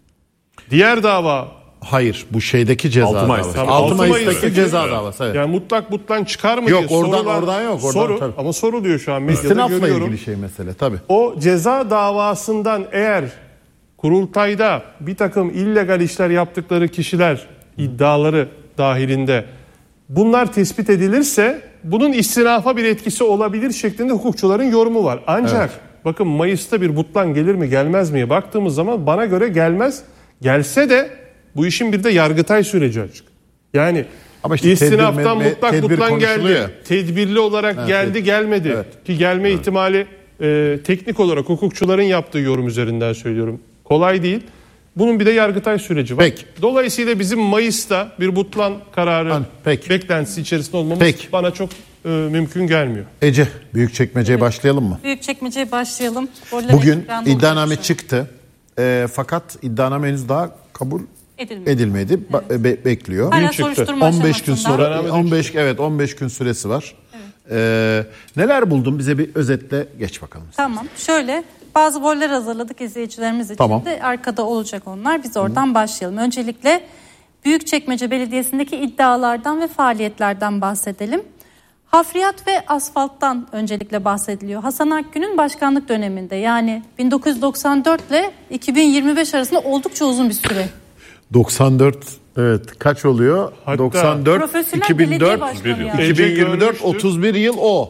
Diğer dava hayır, bu şeydeki ceza altı Mayıs. davası. altı Mayıs'taki ceza davası. Evet. Yani mutlak butlan çıkar mı yok, diye oradan, sorular. Oradan yok. Oradan, soru, tabii. Ama soruluyor şu an medyada İstinafla görüyorum. ilgili şey mesele tabii. O ceza davasından eğer kurultayda bir takım illegal işler yaptıkları kişiler iddiaları dahilinde bunlar tespit edilirse bunun istinafa bir etkisi olabilir şeklinde hukukçuların yorumu var. Ancak evet. bakın Mayıs'ta bir butlan gelir mi gelmez miye baktığımız zaman bana göre gelmez. Gelse de bu işin bir de Yargıtay süreci açık. Yani ama işte istinaftan tedbir, mutlak tedbir butlan geldi. Tedbirli olarak evet, geldi tedbir. gelmedi. Evet. Ki gelme evet. ihtimali e, teknik olarak hukukçuların yaptığı yorum üzerinden söylüyorum. Kolay değil. Bunun bir de Yargıtay süreci var. Peki. Dolayısıyla bizim Mayıs'ta bir butlan kararı Peki. beklentisi içerisinde olmamız Peki. bana çok e, mümkün gelmiyor. Ece, Büyükçekmece'ye evet. başlayalım mı? Büyükçekmece'ye başlayalım. Boruları Bugün iddianame çıktı. E, fakat iddianame henüz daha kabul edilmedi. edilmedi. Evet. Be- bekliyor. Hala soruşturma on beş gün sonra on beş evet on beş gün süresi var. Evet. Ee, neler buldun? Bize bir özetle geç bakalım. Tamam. Şöyle bazı goller hazırladık izleyicilerimiz için tamam. de arkada olacak onlar. Biz oradan Hı. başlayalım. Öncelikle Büyükçekmece Belediyesi'ndeki iddialardan ve faaliyetlerden bahsedelim. Hafriyat ve asfalttan öncelikle bahsediliyor. Hasan Akgün'ün başkanlık döneminde yani bin dokuz yüz doksan dört ile iki bin yirmi beş arasında oldukça uzun bir süre. doksan dört evet kaç oluyor? Hatta doksan dört iki bin dört iki bin yirmi dört otuz bir yıl o.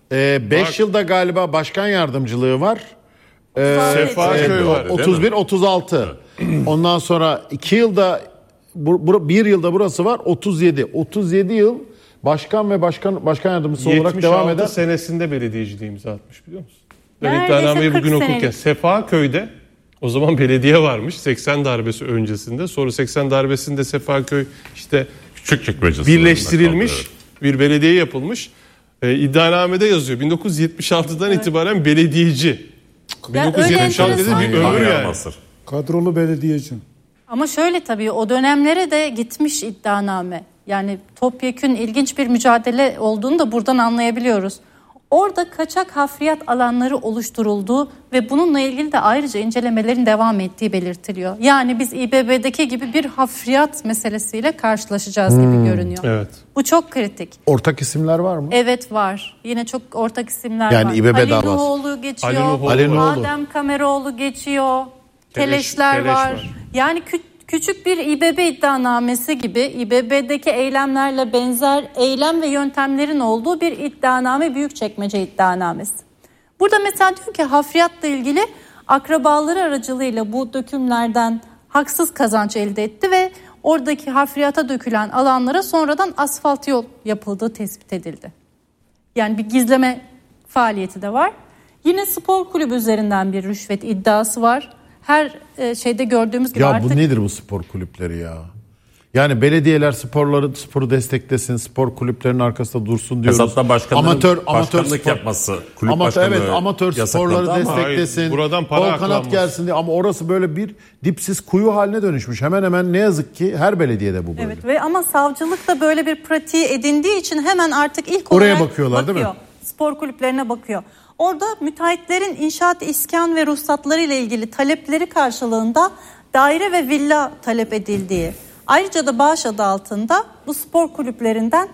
beş ee, yılda galiba başkan yardımcılığı var. Ee, Sefaköy var. otuz bir otuz altı. Ondan sonra iki yılda bir yılda burası var otuz yedi. otuz yedi yıl başkan ve başkan başkan yardımcısı olarak devam eden. yetmiş altı senesinde belediyeciliği imza atmış biliyor musun? Ben iddianameyi bugün okurken Sefaköy'de o zaman belediye varmış seksen darbesi öncesinde. Sonra seksen darbesinde Sefaköy işte birleştirilmiş bir belediye yapılmış. Ee, iddianamede yazıyor bin dokuz yüz yetmiş altıdan evet. itibaren belediyeci. bin dokuz yüz yetmiş altı dedi bir ömür yani. Kadrolu belediyeci. Ama şöyle tabii o dönemlere de gitmiş iddianame. Yani topyekün ilginç bir mücadele olduğunu da buradan anlayabiliyoruz. Orada kaçak hafriyat alanları oluşturulduğu ve bununla ilgili de ayrıca incelemelerin devam ettiği belirtiliyor. Yani biz İBB'deki gibi bir hafriyat meselesiyle karşılaşacağız hmm, gibi görünüyor. Evet. Bu çok kritik. Ortak isimler var mı? Evet var. Yine çok ortak isimler yani var. İBB Ali davası. Nuhoğlu geçiyor. Ali Nuhoğlu. Ali Nuhoğlu. Adem Kameroğlu geçiyor. Teleşler Teleş var. var. Yani küçük Küçük bir İBB iddianamesi gibi İBB'deki eylemlerle benzer eylem ve yöntemlerin olduğu bir iddianame Büyükçekmece iddianamesi. Burada mesela diyor ki hafriyatla ilgili akrabaları aracılığıyla bu dökümlerden haksız kazanç elde etti ve oradaki hafriyata dökülen alanlara sonradan asfalt yol yapıldığı tespit edildi. Yani bir gizleme faaliyeti de var. Yine spor kulübü üzerinden bir rüşvet iddiası var. Her şeyde gördüğümüz gibi ya artık... Ya bu nedir bu spor kulüpleri ya? Yani belediyeler sporları sporu desteklesin, spor kulüplerinin arkasında dursun diyoruz. Hesapta başkanların amatör, amatör amatör spor, yapması, kulüp amatör, başkanlığı evet, amatör sporları desteklesin. Hayır, buradan para kol kanat gelsin diye ama orası böyle bir dipsiz kuyu haline dönüşmüş. Hemen hemen ne yazık ki her belediyede bu böyle. Evet ve ama savcılık da böyle bir pratiği edindiği için hemen artık ilk oraya olarak bakıyorlar bakıyor. Değil mi? Spor kulüplerine bakıyor. Orada müteahhitlerin inşaat, iskan ve ruhsatları ile ilgili talepleri karşılığında daire ve villa talep edildiği, ayrıca da bağış adı altında bu spor kulüplerinden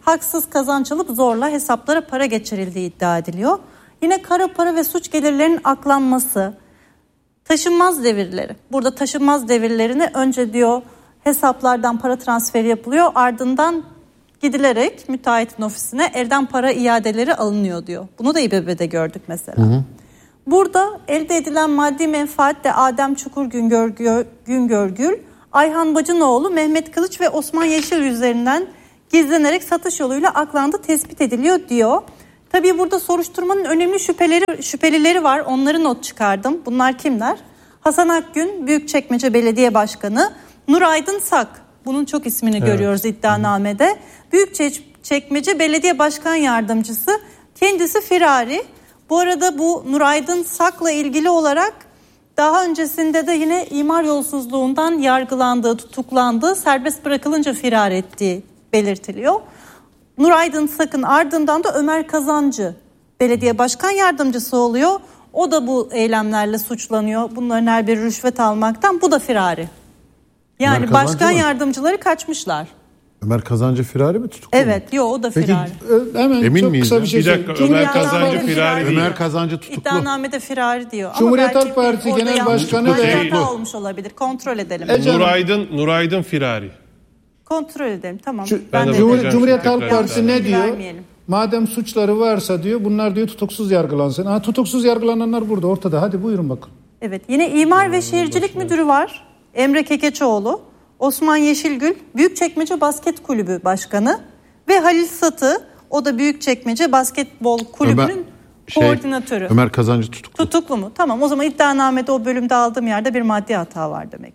haksız kazanç alıp zorla hesaplara para geçirildiği iddia ediliyor. Yine kara para ve suç gelirlerinin aklanması, taşınmaz devirleri. Burada taşınmaz devirlerini önce diyor hesaplardan para transferi yapılıyor, ardından gidilerek müteahhitin ofisine evden para iadeleri alınıyor diyor. Bunu da İBB'de gördük mesela. Hı hı. Burada elde edilen maddi menfaat de Adem Çukur Güngör, Güngörgül, Ayhan Bacınoğlu, Mehmet Kılıç ve Osman Yeşil üzerinden gizlenerek satış yoluyla aklandı, tespit ediliyor diyor. Tabii burada soruşturmanın önemli şüpheleri, şüphelileri var. Onları not çıkardım. Bunlar kimler? Hasan Akgün, Büyükçekmece Belediye Başkanı, Nur Aydın Sak. Bunun çok ismini evet. görüyoruz iddianamede. Büyükçekmece Belediye Başkan Yardımcısı, kendisi firari. Bu arada bu Nur Aydın Sak'la ilgili olarak daha öncesinde de yine imar yolsuzluğundan yargılandığı, tutuklandığı, serbest bırakılınca firar ettiği belirtiliyor. Nur Aydın Sak'ın ardından da Ömer Kazancı belediye başkan yardımcısı oluyor. O da bu eylemlerle suçlanıyor. Bunların her biri rüşvet almaktan. Bu da firari. Yani Ömer başkan mı? Yardımcıları kaçmışlar. Ömer Kazancı firari mi tutuklu? Evet, yok o da firari. Peki, hemen emin çok miyiz? Kısa bir, şey bir dakika Ömer Kazancı firari değil. Ömer Kazancı tutuklu. İddianamede firari diyor. Cumhuriyet Halk Partisi Genel Başkanı ve olmuş olabilir. Kontrol edelim. E, Nur Aydın, Nur Aydın firari. Kontrol edelim. Tamam. Şu, ben Cumhur, Cumhuriyet Halk Partisi ne diyor? Vermeyelim. Madem suçları varsa diyor, bunlar diyor tutuksuz yargılansın. Ha, tutuksuz yargılananlar burada ortada. Hadi buyurun bakın. Evet. Yine İmar ve Şehircilik Müdürü var. Emre Kekeçoğlu. Osman Yeşilgül, Büyükçekmece Basket Kulübü Başkanı ve Halil Satı, o da Büyükçekmece Basketbol Kulübü'nün Ömer, şey, koordinatörü. Ömer Kazancı tutuklu. Tutuklu mu? Tamam, o zaman iddianamede o bölümde aldığım yerde bir maddi hata var demek.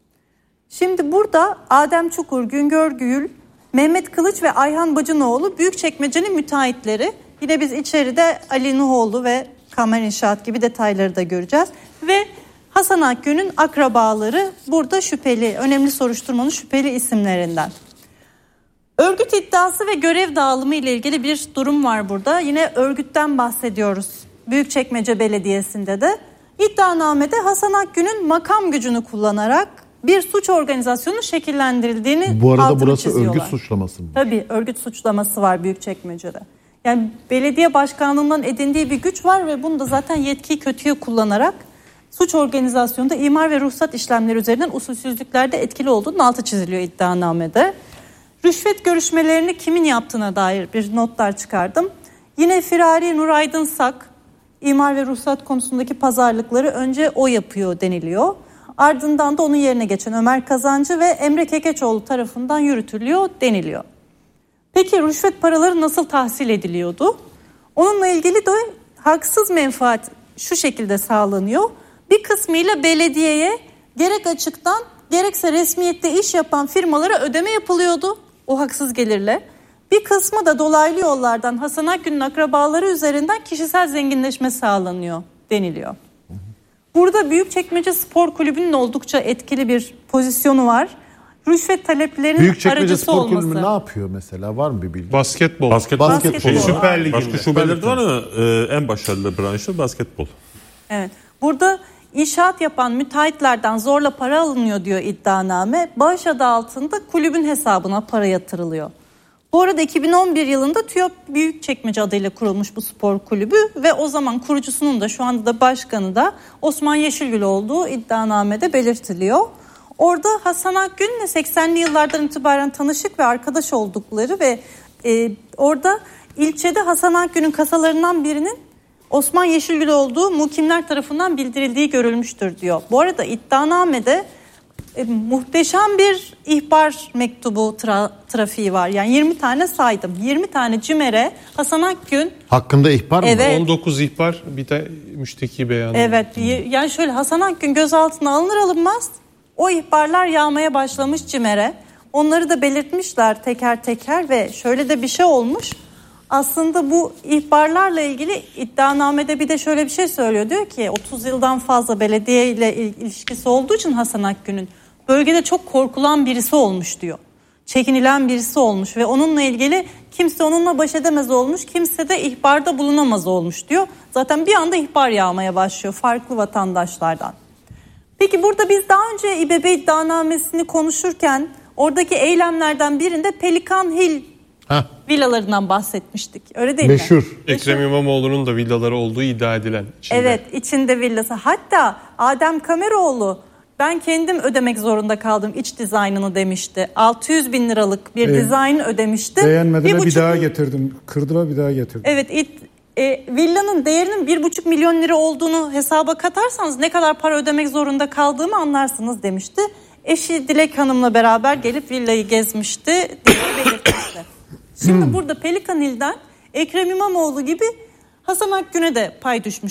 Şimdi burada Adem Çukur, Güngör Gül, Mehmet Kılıç ve Ayhan Bacınoğlu Büyükçekmece'nin müteahhitleri. Yine biz içeride Ali Nuhoğlu ve Kamer İnşaat gibi detayları da göreceğiz. Ve Hasan Akgün'ün akrabaları burada şüpheli, önemli soruşturmanın şüpheli isimlerinden. Örgüt iddiası ve görev dağılımı ile ilgili bir durum var burada. Yine örgütten bahsediyoruz. Büyükçekmece Belediyesi'nde de iddianamede Hasan Akgün'ün makam gücünü kullanarak bir suç organizasyonu şekillendirildiğini Bu arada altını burası çiziyorlar. Örgüt suçlaması mı? Tabii örgüt suçlaması var Büyükçekmece'de. Yani belediye başkanlığından edindiği bir güç var ve bunu da zaten yetkiyi kötüye kullanarak suç organizasyonunda imar ve ruhsat işlemleri üzerinden usulsüzlüklerde etkili olduğunun altı çiziliyor iddianamede. Rüşvet görüşmelerini kimin yaptığına dair bir notlar çıkardım. Yine firari Nur Aydın Sak, imar ve ruhsat konusundaki pazarlıkları önce o yapıyor deniliyor. Ardından da onun yerine geçen Ömer Kazancı ve Emre Kekeçoğlu tarafından yürütülüyor deniliyor. Peki rüşvet paraları nasıl tahsil ediliyordu? Onunla ilgili de haksız menfaat şu şekilde sağlanıyor. Bir kısmıyla belediyeye gerek açıktan gerekse resmiyette iş yapan firmalara ödeme yapılıyordu o haksız gelirle. Bir kısmı da dolaylı yollardan Hasan Akgün'ün akrabaları üzerinden kişisel zenginleşme sağlanıyor deniliyor. Burada Büyükçekmece Spor Kulübü'nün oldukça etkili bir pozisyonu var. Rüşvet taleplerinin Büyükçekmece aracısı Spor olması. Kulübü ne yapıyor mesela? Var mı bir bilgi? Basketbol. Basketbol. Basketbol. Şey, Süper Lig'inde. Başka şubeler de var ama e, en başarılı branşı basketbol. Evet. Burada inşaat yapan müteahhitlerden zorla para alınıyor diyor iddianame. Bağış adı altında kulübün hesabına para yatırılıyor. Bu arada iki bin on bir yılında TÜYAP Büyükçekmece adıyla kurulmuş bu spor kulübü ve o zaman kurucusunun da şu anda da başkanı da Osman Yeşilgül olduğu iddianamede belirtiliyor. Orada Hasan Akgün'le seksenli yıllardan itibaren tanışık ve arkadaş oldukları ve e, orada ilçede Hasan Akgün'ün kasalarından birinin Osman Yeşilgül olduğu muhkimler tarafından bildirildiği görülmüştür diyor. Bu arada iddianamede e, muhteşem bir ihbar mektubu tra- trafiği var. Yani yirmi tane saydım. yirmi tane CİMER'e Hasan Akgün hakkında ihbar mı? Evet. on dokuz ihbar, bir de müşteki beyanı. Evet. Yani şöyle Hasan Akgün gözaltına alınır alınmaz o ihbarlar yağmaya başlamış CİMER'e. Onları da belirtmişler teker teker ve şöyle de bir şey olmuş. Aslında bu ihbarlarla ilgili iddianamede bir de şöyle bir şey söylüyor. Diyor ki otuz yıldan fazla belediye ile ilişkisi olduğu için Hasan Akgün'ün bölgede çok korkulan birisi olmuş diyor. Çekinilen birisi olmuş ve onunla ilgili kimse onunla baş edemez olmuş, kimse de ihbarda bulunamaz olmuş diyor. Zaten bir anda ihbar yağmaya başlıyor farklı vatandaşlardan. Peki burada biz daha önce İBB iddianamesini konuşurken oradaki eylemlerden birinde Pelikan Hill Heh. villalarından bahsetmiştik. Öyle değil Meşhur. mi? Ekrem İmamoğlu'nun da villaları olduğu iddia edilen. Içinde. Evet, içinde villası. Hatta Adem Kameroğlu ben kendim ödemek zorunda kaldım iç dizaynını demişti. altı yüz bin liralık bir Evet. dizayn ödemişti. Beğenmediler, bir, buçuk... bir daha getirdim. Kırdılar, bir daha getirdim. Evet, it, e, villanın değerinin bir buçuk milyon lira olduğunu hesaba katarsanız ne kadar para ödemek zorunda kaldığımı anlarsınız demişti. Eşi Dilek Hanım'la beraber gelip villayı gezmişti diye belirtmişti. Şimdi burada Pelikan Hill'den Ekrem İmamoğlu gibi Hasan Akgün'e de pay düşmüş